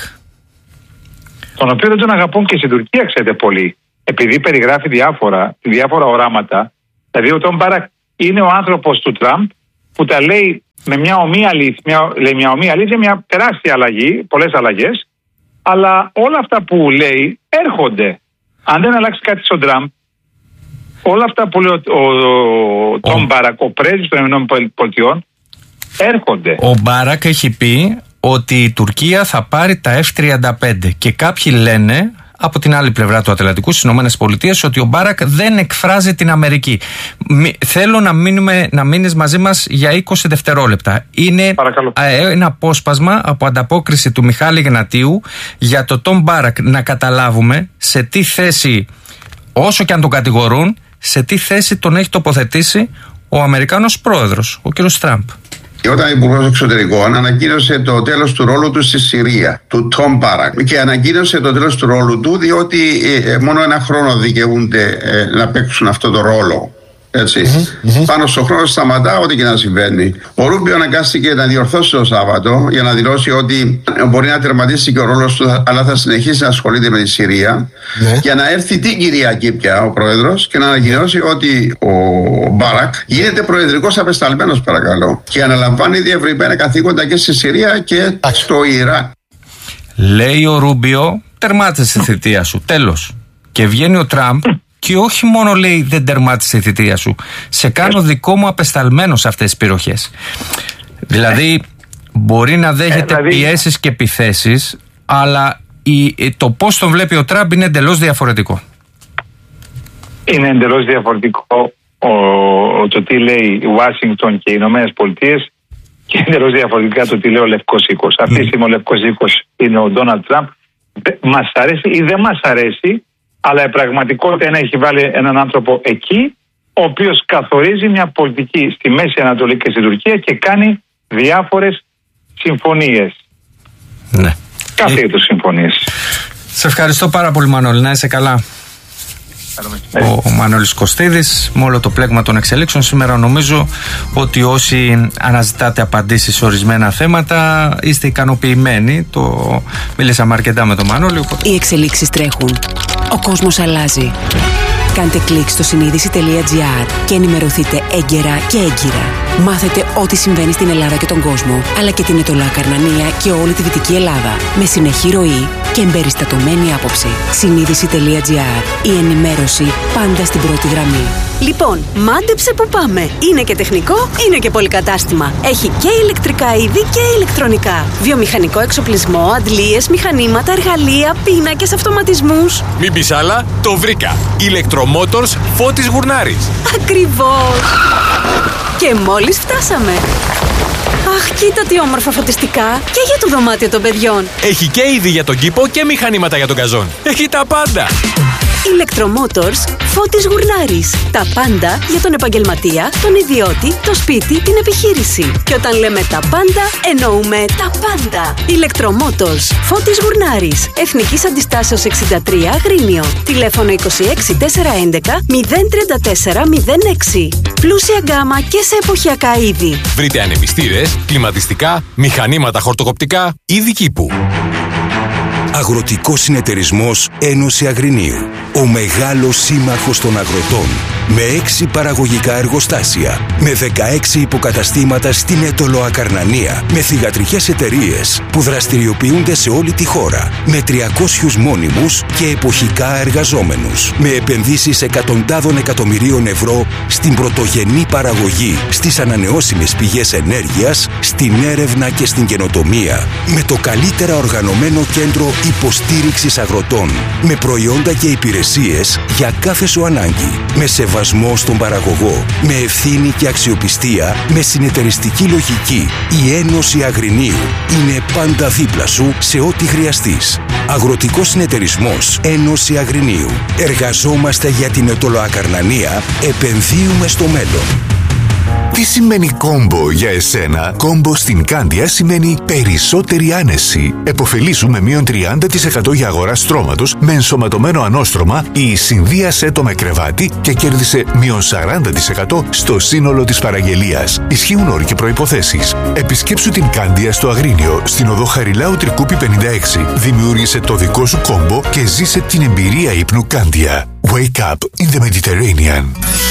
Τον οποίο δεν τον αγαπούν και στην Τουρκία, ξέρετε, πολύ. Επειδή περιγράφει διάφορα, διάφορα οράματα. Δηλαδή ο Τον Μπάρακ είναι ο άνθρωπος του Τραμπ που τα λέει με μια ομοία αλήθεια, μια, λέει μια ομοία αλήθεια, μια τεράστια αλλαγή, πολλές αλλαγές, αλλά όλα αυτά που λέει έρχονται. Αν δεν αλλάξει κάτι στον Τραμπ, όλα αυτά που λέει ο, ο, ο Τον Μπάρακ, ο πρέσβης των ΗΠΑ, έρχονται. Ο Μπάρακ έχει πει ότι η Τουρκία θα πάρει τα εφ τριάντα πέντε και κάποιοι λένε από την άλλη πλευρά του Ατλαντικού, στις ΗΠΑ, ότι ο Μπάρακ δεν εκφράζει την Αμερική. Μη, θέλω να, μείνουμε, να μείνεις μαζί μας για είκοσι δευτερόλεπτα. Είναι α, ένα απόσπασμα από ανταπόκριση του Μιχάλη Γνατίου για το Τον Μπάρακ, να καταλάβουμε σε τι θέση, όσο και αν τον κατηγορούν, σε τι θέση τον έχει τοποθετήσει ο Αμερικάνος πρόεδρος, ο κ. Τραμπ. Όταν ο Υπουργός Εξωτερικών ανακοίνωσε το τέλος του ρόλου του στη Συρία, του Τον Μπάρακ, και ανακοίνωσε το τέλος του ρόλου του διότι ε, μόνο ένα χρόνο δικαιούνται ε, να παίξουν αυτό το ρόλο. Έτσι. Mm-hmm. Πάνω στον χρόνο σταματά ό,τι και να συμβαίνει. Ο Ρούμπιο αναγκάστηκε να διορθώσει το Σάββατο για να δηλώσει ότι μπορεί να τερματίσει και ο ρόλος του, αλλά θα συνεχίσει να ασχολείται με τη Συρία. Mm-hmm. Για να έρθει την Κυριακή πια ο πρόεδρος και να ανακοινώσει ότι ο Μπάρακ γίνεται προεδρικός απεσταλμένος, παρακαλώ, και αναλαμβάνει διευρυμένα καθήκοντα και στη Συρία και στο Ιράκ. Λέει ο Ρούμπιο, τερμάτισε τη θητεία σου. Τέλος. Και βγαίνει ο Τραμπ και όχι μόνο λέει δεν τερμάτισε τη θητεία σου, σε κάνω δικό μου απεσταλμένο σε αυτές τις περιοχές. Δηλαδή μπορεί να δέχεται δηλαδή... πιέσεις και επιθέσεις, αλλά η, το πώς τον βλέπει ο Τραμπ είναι εντελώς διαφορετικό. Είναι εντελώς διαφορετικό ο, ο, το τι λέει η Ουάσιγκτον και οι Ηνωμένες Πολιτείες και εντελώς διαφορετικά το τι λέει ο Λευκός Οίκος. Mm. Αυτή τη στιγμή ο Λευκός Οίκος είναι ο Ντόναλντ Τραμπ. Μας αρέσει ή δεν μας αρέσει, αλλά η πραγματικότητα είναι έχει βάλει έναν άνθρωπο εκεί, ο οποίος καθορίζει μια πολιτική στη Μέση Ανατολή και στην Τουρκία και κάνει διάφορες συμφωνίες. Ναι. Κάθε είδους συμφωνίες. Σε ευχαριστώ πάρα πολύ, Μανώλη. Να είσαι καλά. Ο Μανώλης Κωστίδης, με όλο το πλέγμα των εξελίξεων σήμερα, νομίζω ότι όσοι αναζητάτε απαντήσεις σε ορισμένα θέματα είστε ικανοποιημένοι. Το μίλησαμε αρκετά με τον Μανώλη, οπότε... Οι εξελίξεις τρέχουν. Ο κόσμος αλλάζει. Κάντε κλικ στο συνείδηση τελεία τζι άρ και ενημερωθείτε έγκαιρα και έγκυρα. Μάθετε ό,τι συμβαίνει στην Ελλάδα και τον κόσμο, αλλά και την Αιτωλοακαρνανία και όλη τη Δυτική Ελλάδα, με συνεχή ροή και εμπεριστατωμένη άποψη. συνείδηση τελεία τζι άρ. Η ενημέρωση πάντα στην πρώτη γραμμή. Λοιπόν, μάντεψε που πάμε. Είναι και τεχνικό, είναι και πολυκατάστημα. Έχει και ηλεκτρικά είδη και ηλεκτρονικά. Βιομηχανικό εξοπλισμό, αντλίες, μηχανήματα, εργαλεία, πίνακες, αυτοματισμούς. Μην πεις άλλα, το βρήκα. Ηλεκτρομότορς Φώτης Γουρνάρης. Ακριβώς. Και μόλις φτάσαμε. Αχ, κοίτα τι όμορφα φωτιστικά. Και για το δωμάτιο των παιδιών. Έχει και είδη για τον κήπο και μηχανήματα για τον καζόν. Έχει τα πάντα. Ηλεκτρομότορς Φώτης Γουρνάρης. Τα πάντα για τον επαγγελματία, τον ιδιώτη, το σπίτι, την επιχείρηση. Και όταν λέμε τα πάντα, εννοούμε τα πάντα. Ηλεκτρομότορς Φώτης Γουρνάρης. Εθνικής Αντιστάσεως εξήντα τρία Αγρίνιο. Τηλέφωνο είκοσι έξι τετρακόσια έντεκα μηδέν τριάντα τέσσερα μηδέν έξι. Πλούσια γκάμα και σε εποχιακά είδη. Βρείτε ανεμιστήρες, κλιματιστικά, μηχανήματα χορτοκοπτικά, είδη κήπου. Αγροτικός Συνεταιρισμός Ένωση Αγρινίου. Ο μεγάλος σύμμαχος των αγροτών. Με έξι παραγωγικά εργοστάσια. Με δεκαέξι υποκαταστήματα στην Αιτωλοακαρνανία. Με θυγατρικές εταιρείες που δραστηριοποιούνται σε όλη τη χώρα. Με τριακόσιους μόνιμους και εποχικά εργαζόμενους. Με επενδύσεις εκατοντάδων εκατομμυρίων ευρώ στην πρωτογενή παραγωγή, στις ανανεώσιμες πηγές ενέργειας, στην έρευνα και στην καινοτομία. Με το καλύτερα οργανωμένο κέντρο υποστήριξης αγροτών. Με προϊόντα και υπηρεσίες για κάθε σου ανάγκη. Με σεβασμό στον παραγωγό. Με ευθύνη και αξιοπιστία. Με συνεταιριστική λογική. Η Ένωση Αγρινίου είναι πάντα δίπλα σου σε ό,τι χρειαστείς. Αγροτικός Συνεταιρισμός Ένωση Αγρινίου. Εργαζόμαστε για την Αιτωλοακαρνανία. Επενδύουμε στο μέλλον. Τι σημαίνει κόμπο για εσένα? Κόμπο στην Κάνδια σημαίνει περισσότερη άνεση. Εποφελήσου με μείον τριάντα τοις εκατό για αγορά στρώματος με ενσωματωμένο ανώστρωμα ή συνδύασέ το με κρεβάτι και κέρδισε μείον σαράντα τοις εκατό στο σύνολο της παραγγελίας. Ισχύουν όροι και προϋποθέσεις. Επισκέψου την Κάνδια στο Αγρίνιο, στην οδό Χαριλάου Τρικούπη πενήντα έξι. Δημιούργησε το δικό σου κόμπο και ζήσε την εμπειρία ύπνου Κάνδια. Wake up in the Mediterranean.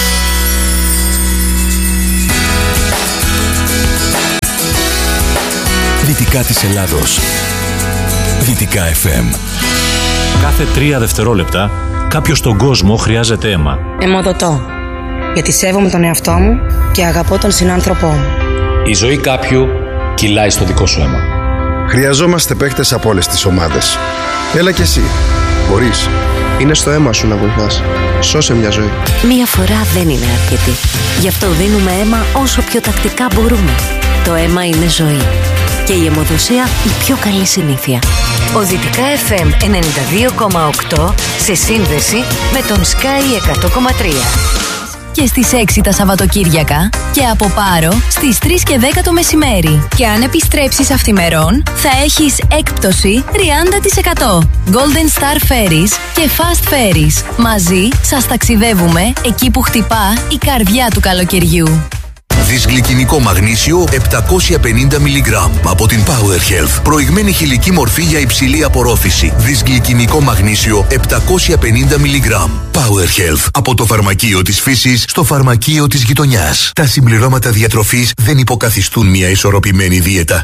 Δυτικά της Ελλάδος. Δυτικά εφ εμ. Κάθε τρία δευτερόλεπτα κάποιος στον κόσμο χρειάζεται αίμα. Αιμοδοτώ. Γιατί σέβομαι τον εαυτό μου και αγαπώ τον συνάνθρωπό μου. Η ζωή κάποιου κυλάει στο δικό σου αίμα. Χρειαζόμαστε παίκτες από όλες τις ομάδες. Έλα κι εσύ. Μπορείς. Είναι στο αίμα σου να βοηθάς. Σώσε μια ζωή. Μία φορά δεν είναι αρκετή. Γι' αυτό δίνουμε αίμα όσο πιο τακτικά μπορούμε. Το αίμα είναι ζωή. Και η αιμοδοσία η πιο καλή συνήθεια. Ο Δυτικά εφ εμ ενενήντα δύο κόμμα οκτώ σε σύνδεση με τον Sky εκατό κόμμα τρία. και στις έξι τα Σαββατοκύριακα και από Πάρο στις τρεις και δέκα το μεσημέρι. Και αν επιστρέψεις αυθημερών, θα έχεις έκπτωση τριάντα τοις εκατό. Golden Star Ferries και Fast Ferries. Μαζί σας ταξιδεύουμε εκεί που χτυπά η καρδιά του καλοκαιριού. Δυσγλυκινικό μαγνήσιο επτακόσια πενήντα μιλιγκράμμ από την Power Health. Προηγμένη χηλική μορφή για υψηλή απορρόφηση. Δυσγλυκινικό μαγνήσιο επτακόσια πενήντα μιλιγκράμμ. Power Health. Από το φαρμακείο της φύσης στο φαρμακείο της γειτονιάς. Τα συμπληρώματα διατροφής δεν υποκαθιστούν μια ισορροπημένη δίαιτα.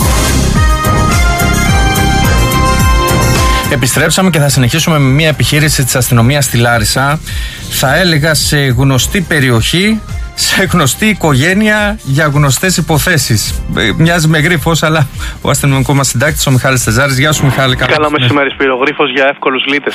Επιστρέψαμε και θα συνεχίσουμε με μια επιχείρηση της αστυνομίας στη Λάρισα. Θα έλεγα σε γνωστή περιοχή, σε γνωστή οικογένεια για γνωστές υποθέσεις. Μοιάζει με γρίφος, αλλά ο αστυνομικός μας συντάκτης, ο Μιχάλης Τεζάρης. Γεια σου, Μιχάλη. Καλό μεσημέρι, Σπύρο. Γρίφος για εύκολους λύτες.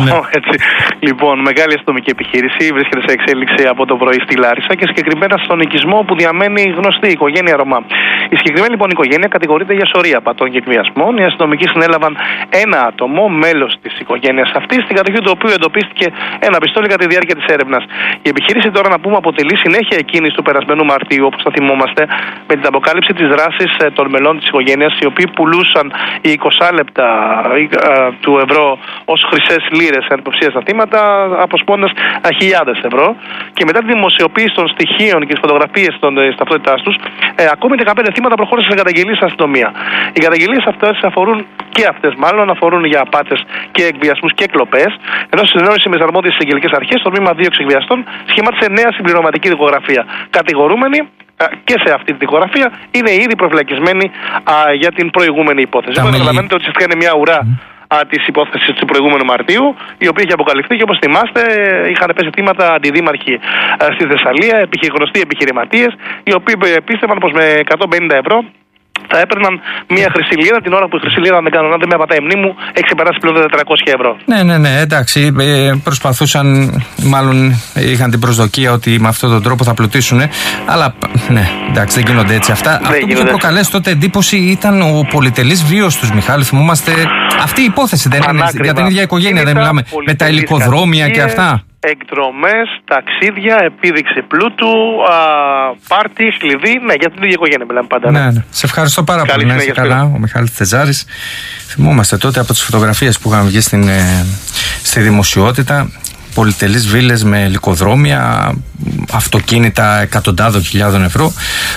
Λοιπόν, μεγάλη αστυνομική επιχείρηση βρίσκεται σε εξέλιξη από το πρωί στη Λάρισα και συγκεκριμένα στον οικισμό που διαμένει γνωστή οικογένεια Ρωμά. Η συγκεκριμένη λοιπόν οικογένεια κατηγορείται για σωρία απατών και εκβιασμών. Οι αστυνομικοί συνέλαβαν ένα άτομο, μέλος της οικογένειας αυτής, στην κατοχή του οποίου εντοπίστηκε ένα πιστόλι κατά τη διάρκεια της έρευνας. Η επιχείρηση, τώρα να πούμε, αποτελεί συνέχεια εκείνης του περασμένου Μαρτίου, όπως θα θυμόμαστε, με την αποκάλυψη της δράσης των μελών της οικογένειας, οι οποίοι πουλούσαν οι είκοσι λεπτά του ευρώ ως χρυσές λίρες σε υποψία στα θύματα, αποσπώντας χιλιάδες ευρώ. Και μετά τη δημοσιοποίηση των στοιχείων και τις φωτογραφίες των ταυτότητάς τους, ε, ακόμη δεκαπέντε θύματα προχώρησαν σε καταγγελίες στην αστυνομία. Οι καταγγελίες αυτές αφορούν και αυτές, μάλλον αφορούν για απάτες και εκβιασμούς και κλοπές, ενώ στη συνεννόηση με τις αρμόδιες εισαγγελικές αρχές, το τμήμα δύο εκβιαστών σχημάτισε νέα συμπληρωματική δικογραφία. Κατηγορούμενοι και σε αυτή τη δικογραφία είναι ήδη προφυλακισμένοι α, για την προηγούμενη υπόθεση. Οπότε καταλαβαίνετε ότι ουσιαστικά είναι μια ουρά τη υπόθεση του προηγούμενου Μαρτίου, η οποία είχε αποκαλυφθεί και όπως θυμάστε είχαν πέσει θύματα αντιδήμαρχοι α, στη Θεσσαλία, γνωστοί επιχειρηματίες, οι οποίοι πίστευαν πως με εκατόν πενήντα ευρώ θα έπαιρναν μια χρυσή λίρα την ώρα που η χρυσή λίρα, αν δεν κάνω να δεν με απατάει η μνήμη μου, έχει ξεπεράσει πλέον τα τετρακόσια ευρώ. Ναι, ναι, ναι, εντάξει. Προσπαθούσαν, μάλλον είχαν την προσδοκία ότι με αυτόν τον τρόπο θα πλουτίσουν. Αλλά ναι, εντάξει, δεν γίνονται έτσι αυτά. Δεν Αυτό που είχε προκαλέσει τότε εντύπωση ήταν ο πολυτελής βίος τους, Μιχάλη. Θυμόμαστε. Αυτή η υπόθεση δεν είναι για την ίδια οικογένεια, δεν μιλάμε με τα υλικοδρόμια και αυτά. Εκδρομές, ταξίδια, επίδειξη πλούτου, α, πάρτι, κλειδί. Ναι, για την ίδια οικογένεια μιλάμε πάντα. Ναι, ναι. Σε ευχαριστώ πάρα πολύ. Να είσαι καλά, ο Μιχάλης Τεζάρης. Θυμόμαστε τότε από τις φωτογραφίες που είχαν βγει στην, ε, στη δημοσιότητα. Πολυτελείς βίλες με υλικοδρόμια, αυτοκίνητα εκατοντάδων χιλιάδων ευρώ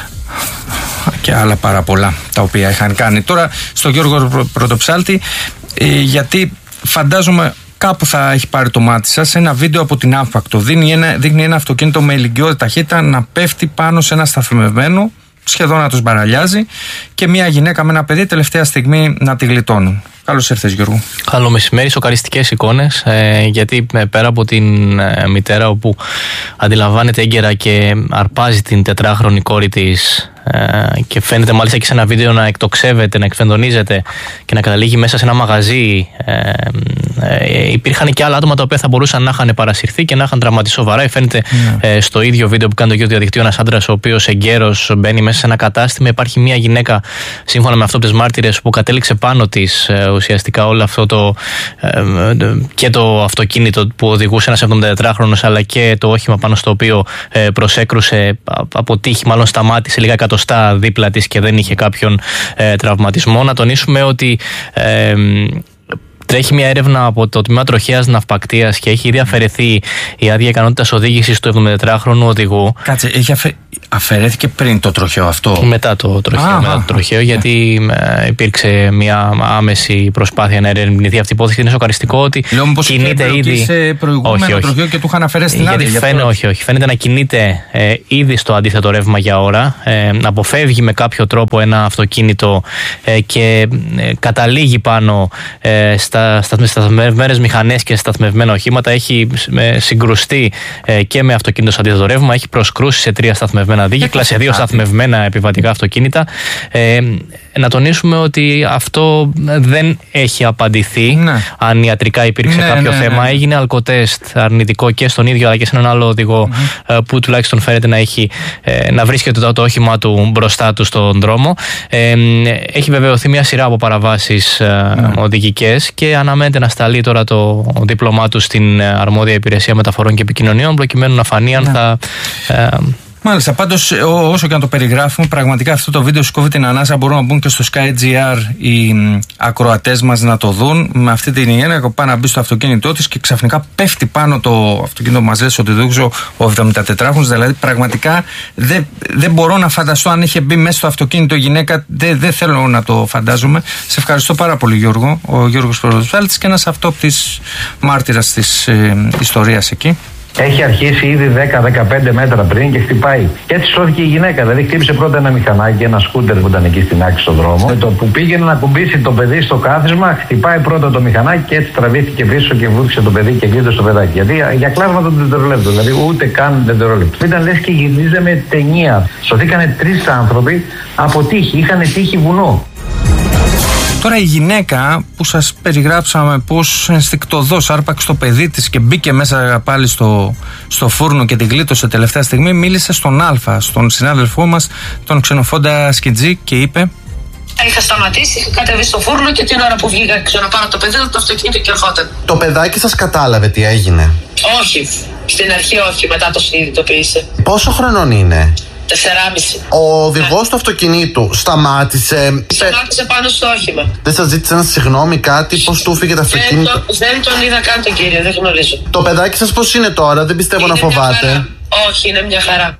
και άλλα πάρα πολλά τα οποία είχαν κάνει. Τώρα στο Γιώργο Πρωτοψάλτη, ε, γιατί φαντάζομαι κάπου θα έχει πάρει το μάτι σας ένα βίντεο από την Άφπακτο. Δείχνει ένα, δείχνει ένα αυτοκίνητο με ηλικιώδη ταχύτητα να πέφτει πάνω σε ένα σταθμευμένο, σχεδόν να τους μπαραλιάζει, και μια γυναίκα με ένα παιδί τελευταία στιγμή να τη γλιτώνουν. Καλώς ήρθες, Γιώργο. Καλό μεσημέρι, σοκαριστικές εικόνες, ε, γιατί ε, πέρα από την ε, μητέρα όπου αντιλαμβάνεται έγκαιρα και αρπάζει την τετράχρονη κόρη της, ε, και φαίνεται μάλιστα και σε ένα βίντεο να εκτοξεύεται, να εκφεντονίζεται και να καταλήγει μέσα σε ένα μαγαζί. Ε, ε, υπήρχαν και άλλα άτομα τα οποία θα μπορούσαν να είχαν παρασυρθεί και να είχαν τραυματίσει σοβαρά. Φαίνεται yeah. ε, στο ίδιο βίντεο που κάνει το γιο του διαδικτύου ένας άντρας ο οποίος εγκαίρος μπαίνει μέσα σε ένα κατάστημα. Υπάρχει μια γυναίκα, σύμφωνα με αυτό τις μάρτυρες, που κατέληξε πάνω της ε, ουσιαστικά όλο αυτό το ε, και το αυτοκίνητο που οδηγούσε ένας εβδομηντατετράχρονος, αλλά και το όχημα πάνω στο οποίο ε, προσέκρουσε από τύχη, μάλλον σταμάτησε λίγα εκατοστά δίπλα της και δεν είχε κάποιον ε, τραυματισμό. Να τονίσουμε ότι ε, τρέχει μια έρευνα από το τμήμα τροχαίας ναυπακτείας και έχει ήδη αφαιρεθεί η άδεια ικανότητας οδήγησης του εβδομηντατετράχρονου οδηγού. Κάτσε, έχει αφαι... αφαιρέθηκε πριν το τροχαίο αυτό? Μετά το τροχαίο, ah, μετά το τροχαίο ah, γιατί yeah. υπήρξε μια άμεση προσπάθεια να ερευνηθεί αυτή η υπόθεση. Είναι σοκαριστικό ότι Λέω, κινείται ήδη. Σε προηγούμενο όχι, όχι. τροχαίο και του είχαν αφαιρέσει την άδεια. Φαίνε, όχι, όχι. Φαίνεται να κινείται ε, ήδη στο αντίθετο ρεύμα για ώρα, ε, να αποφεύγει με κάποιο τρόπο ένα αυτοκίνητο ε, και ε, καταλήγει πάνω ε, στα σταθμευμένες μηχανές και σταθμευμένα οχήματα. Έχει συγκρουστεί ε, και με αυτοκίνητο σε αντίθετο ρεύμα, έχει προσκρούσει σε τρία σταθμευμένα να δει και κλάση δύο σταθμευμένα επιβατικά αυτοκίνητα. Ε, να τονίσουμε ότι αυτό δεν έχει απαντηθεί. Ναι. Αν ιατρικά υπήρξε ναι, κάποιο ναι, ναι, θέμα. Ναι. Έγινε αλκοτέστ αρνητικό και στον ίδιο αλλά και σε έναν άλλο οδηγό mm-hmm. που τουλάχιστον φαίνεται να, έχει, να βρίσκεται το, το όχημα του μπροστά του στον δρόμο. Ε, έχει βεβαιωθεί μια σειρά από παραβάσεις ναι. οδηγικές και αναμένεται να σταλεί τώρα το δίπλωμά του στην αρμόδια υπηρεσία μεταφορών και επικοινωνιών προκειμένου να φανεί αν ναι. θα... Ε, Μάλιστα, πάντως όσο και να το περιγράφουμε, πραγματικά αυτό το βίντεο σκόβει την ανάσα. Μπορούν να μπουν και στο SkyGR οι ακροατές μας να το δουν. Με αυτή την γυναίκα που πάει να μπει στο αυτοκίνητό της και ξαφνικά πέφτει πάνω το αυτοκίνητο που μας λες ότι δούξω ο εβδομηντατετράχρονος. Δηλαδή, πραγματικά δεν, δεν μπορώ να φανταστώ αν είχε μπει μέσα στο αυτοκίνητο η γυναίκα. Δεν, δεν θέλω να το φαντάζομαι. Σε ευχαριστώ πάρα πολύ, Γιώργο. Ο Γιώργος Πρωτοσφάλτης και ένας αυτόπτης μάρτυρας της ε, ιστορίας εκεί. Έχει αρχίσει ήδη δέκα με δεκαπέντε μέτρα πριν και χτυπάει. Και έτσι σώθηκε η γυναίκα. Δηλαδή, χτύπησε πρώτα ένα μηχανάκι, ένα σκούτερ που ήταν εκεί στην άκρη στον δρόμο. Με το που πήγαινε να κουμπίσει το παιδί στο κάθισμα, χτυπάει πρώτα το μηχανάκι και έτσι τραβήθηκε πίσω και βούτυξε το παιδί και γλίτωσε το παιδάκι. Γιατί για κλάσματα του δευτερολέπτου, δηλαδή ούτε καν δευτερολέπτου. Ήταν λες και γυρίζαμε ταινία. Σωθήκανε τρεις άνθρωποι από τύχη. Είχαν τύχη βουνό. Τώρα η γυναίκα που σας περιγράψαμε πως ενστικτωδώς άρπαξε το παιδί της και μπήκε μέσα πάλι στο, στο φούρνο και την γλίτωσε τελευταία στιγμή, μίλησε στον Α, στον συνάδελφό μας, τον Ξενοφόντα Σκιτζή, και είπε: είχα σταματήσει, είχα κατεβεί στο φούρνο και την ώρα που βγήκα ξέρω να πάρω το παιδί, το αυτοκίνητο και ερχόταν. Το παιδάκι σας κατάλαβε τι έγινε? Όχι, στην αρχή όχι, μετά το συνειδητοποίησε. Πόσο χρονών είναι? Τεσσεράμιση. Ο οδηγός του αυτοκινήτου σταμάτησε. Σταμάτησε πάνω στο όχημα. Δεν σας ζήτησε ένα συγγνώμη, κάτι, πώς του φύγε το αυτοκίνητο? Δεν, το, δεν τον είδα καν τον κύριο, δεν γνωρίζω. Το παιδάκι σας πώς είναι τώρα? Δεν πιστεύω είναι να φοβάται. Όχι, είναι μια χαρά.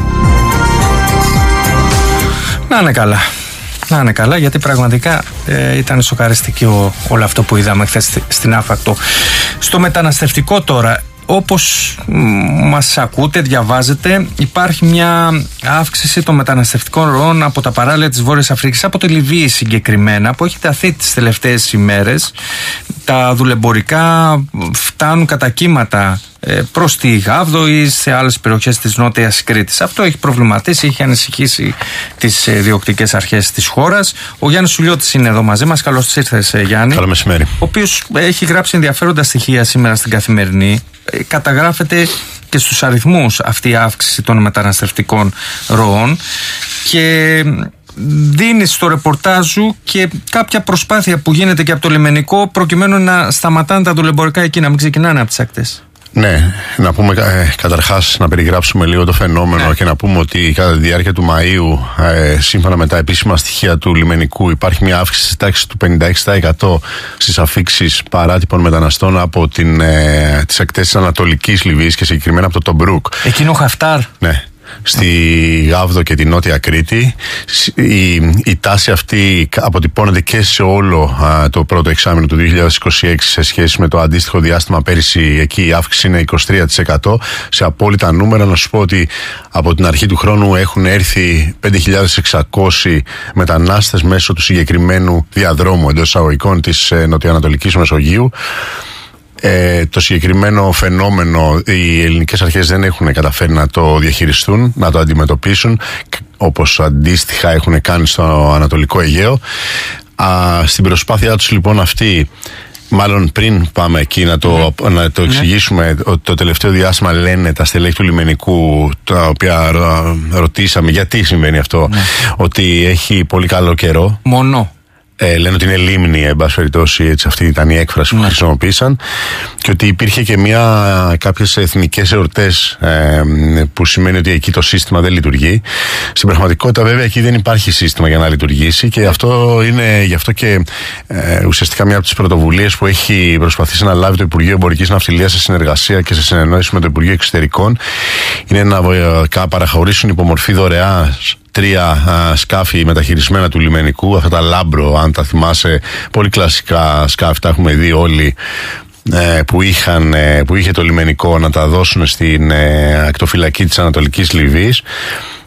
Να είναι καλά. Να είναι καλά, γιατί πραγματικά ε, ήταν σοκαριστικό όλο αυτό που είδαμε χθες στην Άφακτο. Στο μεταναστευτικό τώρα, όπως μας ακούτε, διαβάζετε, υπάρχει μια αύξηση των μεταναστευτικών ροών από τα παράλια της Βόρειας Αφρικής, από τη Λιβύη συγκεκριμένα, που έχει ταθεί τις τελευταίες ημέρες. Τα δουλεμπορικά φτάνουν κατά κύματα προς τη Γάβδο ή σε άλλες περιοχές της Νότιας Κρήτης. Αυτό έχει προβληματίσει, έχει ανησυχήσει τις διοκτικές αρχές της χώρας. Ο Γιάννης Σουλιώτης είναι εδώ μαζί μας. Καλώς ήρθες, Γιάννη. Καλό μεσημέρι. Ο οποίος έχει γράψει ενδιαφέροντα στοιχεία σήμερα στην Καθημερινή. Καταγράφεται και στους αριθμούς αυτή η αύξηση των μεταναστευτικών ροών και δίνει στο ρεπορτάζ σου και κάποια προσπάθεια που γίνεται και από το λιμενικό προκειμένου να σταματάνε τα δουλεμπορικά εκεί, να μην ξεκινάνε από τις ακτές. Ναι, να πούμε ε, καταρχάς να περιγράψουμε λίγο το φαινόμενο, ναι, και να πούμε ότι κατά τη διάρκεια του Μαΐου, ε, σύμφωνα με τα επίσημα στοιχεία του λιμενικού, υπάρχει μια αύξηση της τάξης του πενήντα έξι τοις εκατό στις αφίξεις παράτυπων μεταναστών από την, ε, τις ακτές της Ανατολικής Λιβύης και συγκεκριμένα από το Τομπρούκ. Εκείνο Χαφτάρ. Ναι. Στη Γάβδο και τη Νότια Κρήτη. Η, η τάση αυτή αποτυπώνεται και σε όλο α, το πρώτο εξάμηνο του δύο χιλιάδες είκοσι έξι σε σχέση με το αντίστοιχο διάστημα πέρυσι. Εκεί η αύξηση είναι είκοσι τρία τοις εκατό. Σε απόλυτα νούμερα να σου πω ότι από την αρχή του χρόνου έχουν έρθει πέντε χιλιάδες εξακόσιοι μετανάστες μέσω του συγκεκριμένου διαδρόμου εντός εισαγωγικών της ε, Νοτιοανατολικής Μεσογείου. Ε, το συγκεκριμένο φαινόμενο οι ελληνικές αρχές δεν έχουν καταφέρει να το διαχειριστούν, να το αντιμετωπίσουν, όπως αντίστοιχα έχουν κάνει στο Ανατολικό Αιγαίο. Α, στην προσπάθειά τους λοιπόν αυτή, μάλλον πριν πάμε εκεί να το, mm. να το εξηγήσουμε, mm. ότι το τελευταίο διάστημα λένε τα στελέχη του λιμενικού, τα οποία ρωτήσαμε γιατί συμβαίνει αυτό, mm. ότι έχει πολύ καλό καιρό. Μόνο. Ε, λένε ότι είναι λίμνη, εν πάση περιπτώσει, έτσι, αυτή ήταν η έκφραση που ναι. χρησιμοποίησαν, και ότι υπήρχε και μια, κάποιες εθνικές εορτές, ε, που σημαίνει ότι εκεί το σύστημα δεν λειτουργεί. Στην πραγματικότητα, βέβαια, εκεί δεν υπάρχει σύστημα για να λειτουργήσει, και αυτό είναι γι' αυτό και ε, ουσιαστικά μια από τις πρωτοβουλίες που έχει προσπαθήσει να λάβει το Υπουργείο Εμπορικής Ναυτιλίας σε συνεργασία και σε συνεννόηση με το Υπουργείο Εξωτερικών, είναι να ε, παραχωρήσουν υπομορφή δωρεάς τρία α, σκάφη μεταχειρισμένα του λιμενικού, αυτά τα Λάμπρο, αν τα θυμάσαι, πολύ κλασικά σκάφη, τα έχουμε δει όλοι, ε, που, είχαν, ε, που είχε το λιμενικό, να τα δώσουν στην ε, ακτοφυλακή της Ανατολικής Λιβύης.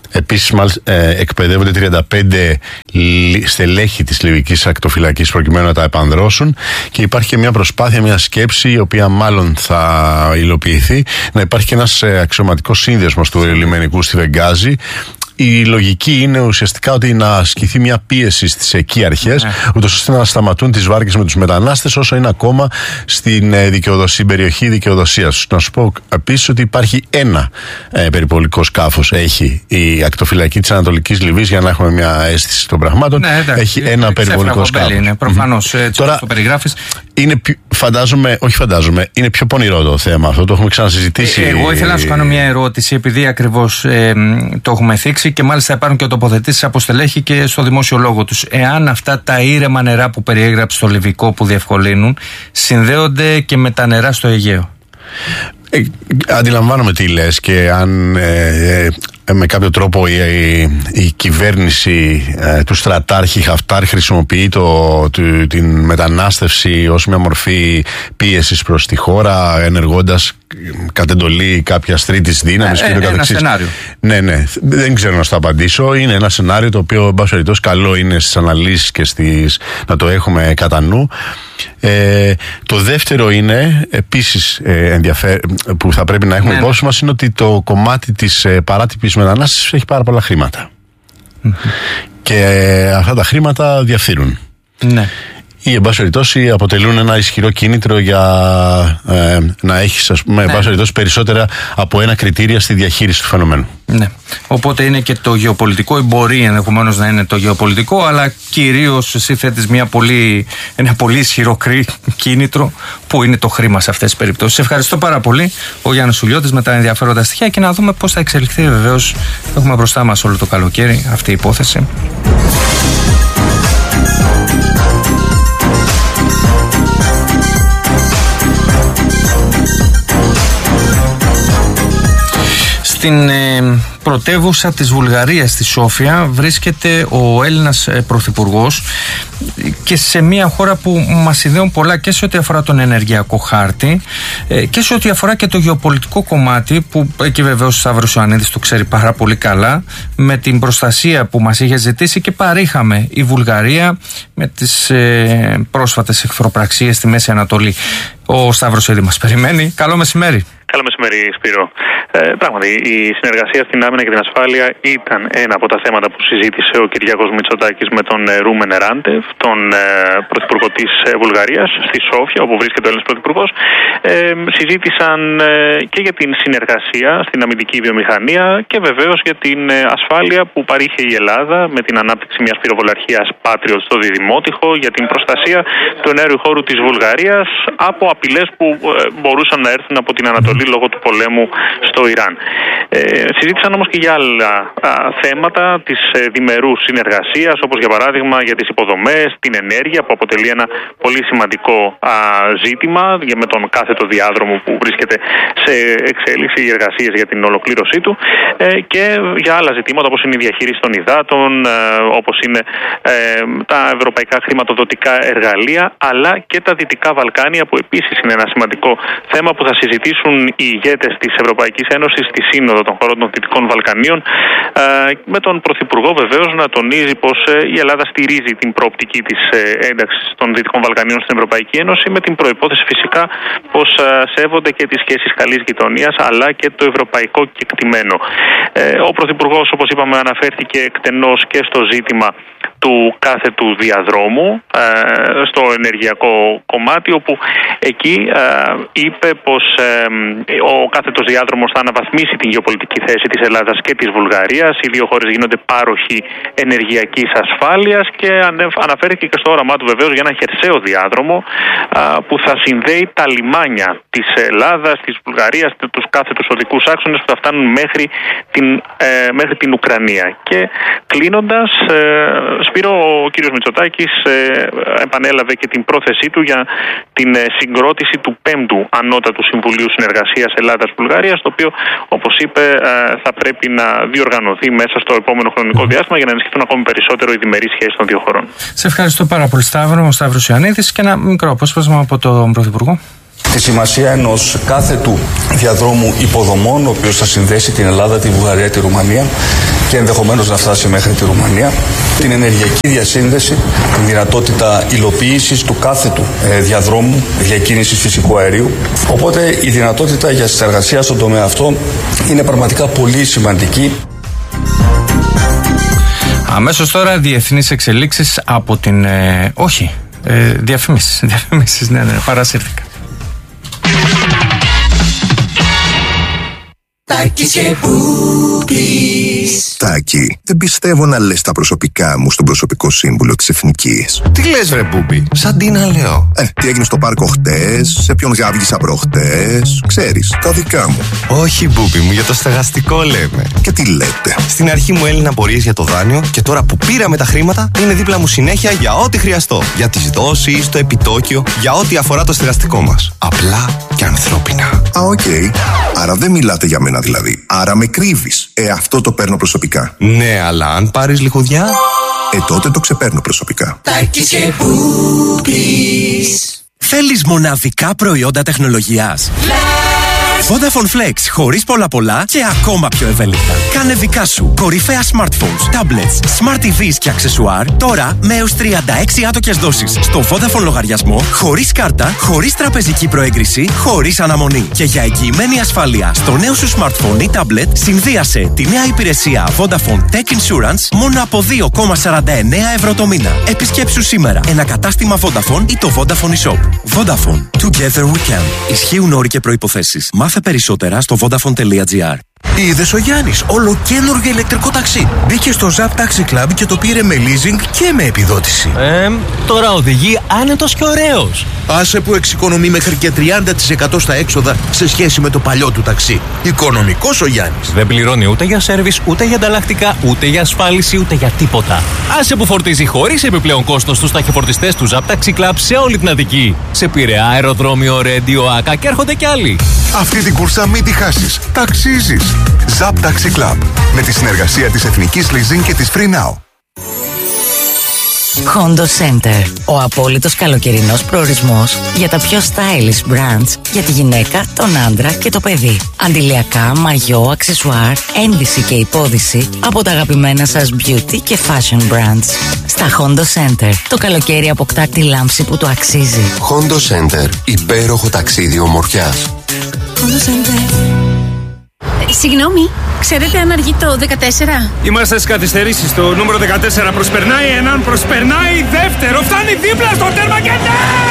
Επίσης, ε, εκπαιδεύονται τριάντα πέντε στελέχη της Λιβικής Ακτοφυλακής προκειμένου να τα επανδρώσουν, και υπάρχει και μια προσπάθεια, μια σκέψη, η οποία μάλλον θα υλοποιηθεί, να υπάρχει και ένας αξιωματικός σύνδεσμος του λιμενικού στη Βενγκάζη. Η λογική είναι ουσιαστικά ότι να ασκηθεί μια πίεση στις εκεί αρχές, ναι, ούτως ώστε να σταματούν τις βάρκες με τους μετανάστες όσο είναι ακόμα στην δικαιοδοσία, περιοχή δικαιοδοσίας τους. Να σου πω επίσης ότι υπάρχει ένα ε, περιπολικό σκάφος, έχει η ακτοφυλακή της Ανατολικής Λιβύης, για να έχουμε μια αίσθηση των πραγμάτων. Ναι, εντάξει, έχει ένα περιπολικό σκάφος. Είναι προφανώς mm-hmm. έτσι. Τώρα, το περιγράφεις. Είναι, φαντάζομαι, όχι φαντάζομαι, είναι πιο πονηρό το θέμα αυτό, το έχουμε ξανασυζητήσει. Ε, εγώ ήθελα να σου κάνω μια ερώτηση, επειδή ακριβώς ε, το έχουμε θίξει, και μάλιστα υπάρχουν και τοποθετήσεις από στελέχη και στο δημόσιο λόγο τους. Εάν αυτά τα ήρεμα νερά που περιέγραψε στο Λιβικό που διευκολύνουν συνδέονται και με τα νερά στο Αιγαίο. Ε, αντιλαμβάνομαι τι λες, και αν ε, ε, με κάποιο τρόπο η, η, η κυβέρνηση ε, του στρατάρχη Χαφτάρ χρησιμοποιεί το, το, την μετανάστευση ως μια μορφή πίεσης προς τη χώρα, ενεργώντας κατ' εντολή κάποιας τρίτης δύναμης, ε, και το καθεξής. Ένα σενάριο. Ναι, ναι, δεν ξέρω να στο απαντήσω. Είναι ένα σενάριο το οποίο, εν πάση περιπτώσει, καλό είναι στις αναλύσεις και στις, να το έχουμε κατά νου. Ε, το δεύτερο είναι επίσης ε, ενδιαφέρον, που θα πρέπει να έχουμε ναι, υπόψη μας, είναι ότι το κομμάτι της ε, παράτυπης μετανάστευσης έχει πάρα πολλά χρήματα. Mm-hmm. Και ε, αυτά τα χρήματα διαφθείρουν. Ναι. Ή, εν πάση περιπτώσει, αποτελούν ένα ισχυρό κίνητρο για ε, να έχεις, ας πούμε, ναι, εν πάση περιπτώσει, περισσότερα από ένα κριτήρια στη διαχείριση του φαινομένου. Ναι. Οπότε είναι και το γεωπολιτικό, ή μπορεί ενδεχομένως να είναι το γεωπολιτικό, αλλά κυρίως εσύ θέτεις μια πολύ, ένα πολύ ισχυρό κίνητρο, που είναι το χρήμα σε αυτές τις περιπτώσεις. Σε ευχαριστώ πάρα πολύ, ο Γιάννης Σουλιώτης, με τα ενδιαφέροντα στοιχεία, και να δούμε πώς θα εξελιχθεί. Βεβαίως, έχουμε μπροστά μας όλο το καλοκαίρι αυτή η υπόθεση. Στην ε, πρωτεύουσα της Βουλγαρίας, στη Σόφια, βρίσκεται ο Έλληνας ε, Πρωθυπουργός, και σε μια χώρα που μας συνδέουν πολλά και σε ό,τι αφορά τον ενεργειακό χάρτη ε, και σε ό,τι αφορά και το γεωπολιτικό κομμάτι, που εκεί βεβαίως ο Σταύρος Ιωαννίδης το ξέρει πάρα πολύ καλά, με την προστασία που μας είχε ζητήσει και παρήχαμε η Βουλγαρία με τις ε, πρόσφατες εχθροπραξίες στη Μέση Ανατολή. Ο Σταύρος ήδη μας περιμένει. Καλό μεσημέρι. Καλό μεσημέρι, Σπύρο. Ε, πράγματι, η συνεργασία στην άμυνα και την ασφάλεια ήταν ένα από τα θέματα που συζήτησε ο Κυριάκος Μητσοτάκης με τον Ρούμεν Ράντεβ, τον ε, Πρωθυπουργό της Βουλγαρίας, στη Σόφια, όπου βρίσκεται ο Έλληνας Πρωθυπουργός. Ε, συζήτησαν ε, και για την συνεργασία στην αμυντική βιομηχανία και βεβαίως για την ε, ασφάλεια που παρήχε η Ελλάδα με την ανάπτυξη μιας πυροβολαρχίας Patriot στο Διδημότυχο, για την προστασία του εναέριου χώρου της Βουλγαρίας από απειλές που ε, μπορούσαν να έρθουν από την Ανατολή λόγω του πολέμου στο Ιράν. Ε, συζήτησαν όμως και για άλλα α, θέματα της ε, διμερούς συνεργασίας, όπως για παράδειγμα για τις υποδομές, την ενέργεια, που αποτελεί ένα πολύ σημαντικό α, ζήτημα για, με τον κάθετο διάδρομο που βρίσκεται σε εξέλιξη, οι εργασίες για την ολοκλήρωσή του, ε, και για άλλα ζητήματα όπως είναι η διαχείριση των υδάτων, ε, όπως είναι ε, τα ευρωπαϊκά χρηματοδοτικά εργαλεία, αλλά και τα Δυτικά Βαλκάνια, που επίσης είναι ένα σημαντικό θέμα που θα συζητήσουν οι ηγέτες της Ευρωπαϊκής Ένωσης στη Σύνοδο των χωρών των Δυτικών Βαλκανίων, ε, με τον Πρωθυπουργό βεβαίως να τονίζει πως ε, η Ελλάδα στηρίζει την προοπτική της ε, ένταξης των Δυτικών Βαλκανίων στην Ευρωπαϊκή Ένωση, με την προϋπόθεση φυσικά πως ε, σέβονται και τις σχέσεις καλής γειτονίας αλλά και το ευρωπαϊκό κεκτημένο. Ε, ο Πρωθυπουργός, όπως είπαμε, αναφέρθηκε εκτενώς και στο ζήτημα του κάθετου διαδρόμου ε, στο ενεργειακό κομμάτι, όπου εκεί ε, είπε πως ε, ο κάθετος διάδρομος θα αναβαθμίσει την γεωπολιτική θέση της Ελλάδας και της Βουλγαρίας. Οι δύο χώρες γίνονται πάροχοι ενεργειακής ασφάλειας, και αναφέρθηκε και στο όραμά του βεβαίως για ένα χερσαίο διάδρομο ε, που θα συνδέει τα λιμάνια της Ελλάδας, της Βουλγαρίας, τους κάθετους οδικούς άξονες που θα φτάνουν μέχρι την, ε, μέχρι την Ουκρανία. Και κλείνοντας, ε, Σπύρο, ο κύριος Μητσοτάκης ε, επανέλαβε και την πρόθεσή του για την ε, συγκρότηση του πέμπτου Ανώτατου Συμβουλίου Συνεργασίας Ελλάδας-Βουλγαρίας, το οποίο, όπως είπε, ε, θα πρέπει να διοργανωθεί μέσα στο επόμενο χρονικό διάστημα για να ενισχυθούν ακόμη περισσότερο οι διμερείς σχέσεις των δύο χωρών. Σε ευχαριστώ πάρα πολύ, Σταύρο. Ο Σταύρος Ιωαννίδης, και ένα μικρό απόσπασμα από τον Πρωθυπουργό. τη σημασία ενός κάθετου διαδρόμου υποδομών, ο οποίος θα συνδέσει την Ελλάδα, τη Βουλγαρία, τη Ρουμανία και ενδεχομένως να φτάσει μέχρι τη Ρουμανία, την ενεργειακή διασύνδεση, την δυνατότητα υλοποίησης του κάθετου ε, διαδρόμου διακίνησης φυσικού αερίου. Οπότε η δυνατότητα για συνεργασία στον τομέα αυτό είναι πραγματικά πολύ σημαντική. Αμέσως τώρα διεθνείς εξελίξεις από την... Ε, όχι, ε, διαφημίσεις, διαφημίσεις, ναι, ναι, παρασύρθηκα. Τάκης και Μπούμπης. Τάκη, δεν πιστεύω να λες τα προσωπικά μου στον προσωπικό σύμβουλο της Εθνικής. Τι λες βρε Μπούμπη, σαν τι να λέω. Ε, τι έγινε στο πάρκο χτες, σε ποιον γάβγισα προχτές, ξέρεις, τα δικά μου. Όχι Μπούμπη μου, για το στεγαστικό λέμε. Και τι λέτε. Στην αρχή μου έλυναν απορίες για το δάνειο και τώρα που πήραμε τα χρήματα είναι δίπλα μου συνέχεια για ό,τι χρειαστώ. Για τις δόσεις, το επιτόκιο, για ό,τι αφορά το στεγαστικό μας. Απλά και ανθρώπινα. Α, οκ. Okay. Άρα δεν μιλάτε για μένα δηλαδή. Άρα με κρύβεις. Ε, αυτό το παίρνω προσωπικά. Ναι, αλλά αν πάρεις λιχουδιά... Ε, τότε το ξεπαίρνω προσωπικά. Τάκης και Μπούμπης. Θέλεις μοναδικά προϊόντα τεχνολογίας? Vodafone Flex, χωρίς πολλά πολλά και ακόμα πιο ευέλικτα. Κάνε δικά σου κορυφαία smartphones, tablets, smart τι βις και αξεσουάρ τώρα με έως τριάντα έξι άτοκες δόσεις στο Vodafone λογαριασμό, χωρίς κάρτα, χωρίς τραπεζική προέγκριση, χωρίς αναμονή. Και για εγγυημένη ασφάλεια στο νέο σου smartphone ή tablet, συνδύασε τη νέα υπηρεσία Vodafone Tech Insurance μόνο από δύο κόμμα σαράντα εννέα ευρώ το μήνα. Επισκέψου σήμερα ένα κατάστημα Vodafone ή το Vodafone eShop. Vodafone. Together we can. Ισχύουν όροι και προϋποθέσεις. Μάθε περισσότερα στο vodafone.gr. Είδες ο Γιάννης, ολοκαίνουργιο ηλεκτρικό ταξί. Μπήκε στο Zap Taxi Club και το πήρε με leasing και με επιδότηση. Ε, τώρα οδηγεί άνετος και ωραίος. Άσε που εξοικονομεί μέχρι και τριάντα τοις εκατό στα έξοδα σε σχέση με το παλιό του ταξί. Οικονομικός ο Γιάννης. Δεν πληρώνει ούτε για σέρβις, ούτε για ανταλλακτικά, ούτε για ασφάλιση, ούτε για τίποτα. Άσε που φορτίζει χωρίς επιπλέον κόστος στους ταχυφορτιστές του Zap Taxi Club σε όλη την Αττική. Σε Πειραιά, αεροδρόμιο, Ρέντιο, Άκα και έρχονται κι άλλοι. Αυτή την κούρσα μην τη χάσεις. Ταξίζεις. Zap Taxi Club. Με τη συνεργασία της Εθνικής Leasing και της Free Now. Hondo Center. Ο απόλυτος καλοκαιρινός προορισμός για τα πιο stylish brands για τη γυναίκα, τον άντρα και το παιδί. Αντιλιακά, μαγιό, αξεσουάρ, ένδυση και υπόδυση από τα αγαπημένα σας beauty και fashion brands. Στα Hondo Center. Το καλοκαίρι αποκτά τη λάμψη που το αξίζει. Hondo Center. Υπέροχο ταξίδι ομορφιάς. Hondo Center. Συγγνώμη, ξέρετε αν αργεί το δεκατέσσερα? Είμαστε στις καθυστερήσεις. Το νούμερο δεκατέσσερα προσπερνάει έναν, προσπερνάει δεύτερο. Φτάνει δίπλα στο τέρμα και ναι!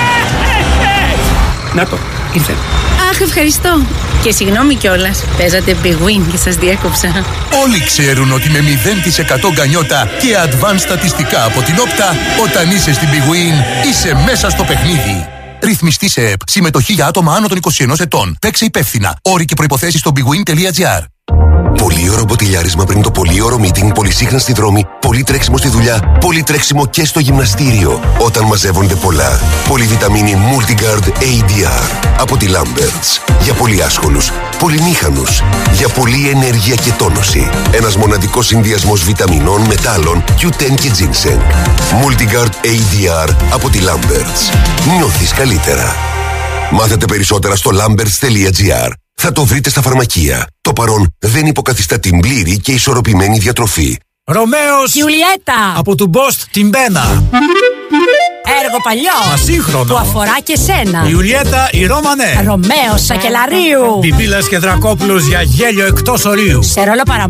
Να το, ήρθε. Αχ, ευχαριστώ. Και συγγνώμη κιόλας. Παίζατε Big Win και σας διέκοψα. Όλοι ξέρουν ότι με μηδέν τοις εκατό γκανιότα και advanced στατιστικά από την Όπτα, όταν είσαι στην Big Win, είσαι μέσα στο παιχνίδι. Ρυθμιστή σε ΕΠ. Συμμετοχή για άτομα άνω των είκοσι ενός ετών. Παίξε υπεύθυνα. Όροι και προϋποθέσεις στο bigwin.gr. Πολύωρο μποτιλιάρισμα πριν το πολύωρο meeting, πολυσύχνα στη δρόμη, πολύ τρέξιμο στη δουλειά, πολύ τρέξιμο και στο γυμναστήριο. Όταν μαζεύονται πολλά. Πολυβιταμίνη Multigard έι ντι αρ από τη Lamberts. Για πολύ άσχολους, πολυμήχανους. Για πολλή ενέργεια και τόνωση. Ένας μοναδικός συνδυασμός βιταμινών, μετάλλων, κιου τεν και ginseng. Multigard έι ντι αρ από τη Lamberts. Νιώθεις καλύτερα. Μάθετε περισσότερα στο lamberts.gr. Θα το βρείτε στα φαρμακεία. Το παρόν δεν υποκαθιστά την πλήρη και ισορροπημένη διατροφή. Ρωμαίος Γιουλιέτα από του Μπόστ την Μπένα. Έργο παλιό. Μα σύγχρονο. Που αφορά και σένα. Ιουλιέτα η Ρώμανε. Ρωμαίος Σακελαρίου. Πιπίλας και Δρακόπουλος για γέλιο εκτός ορίου. Σε ρόλο παραμονή.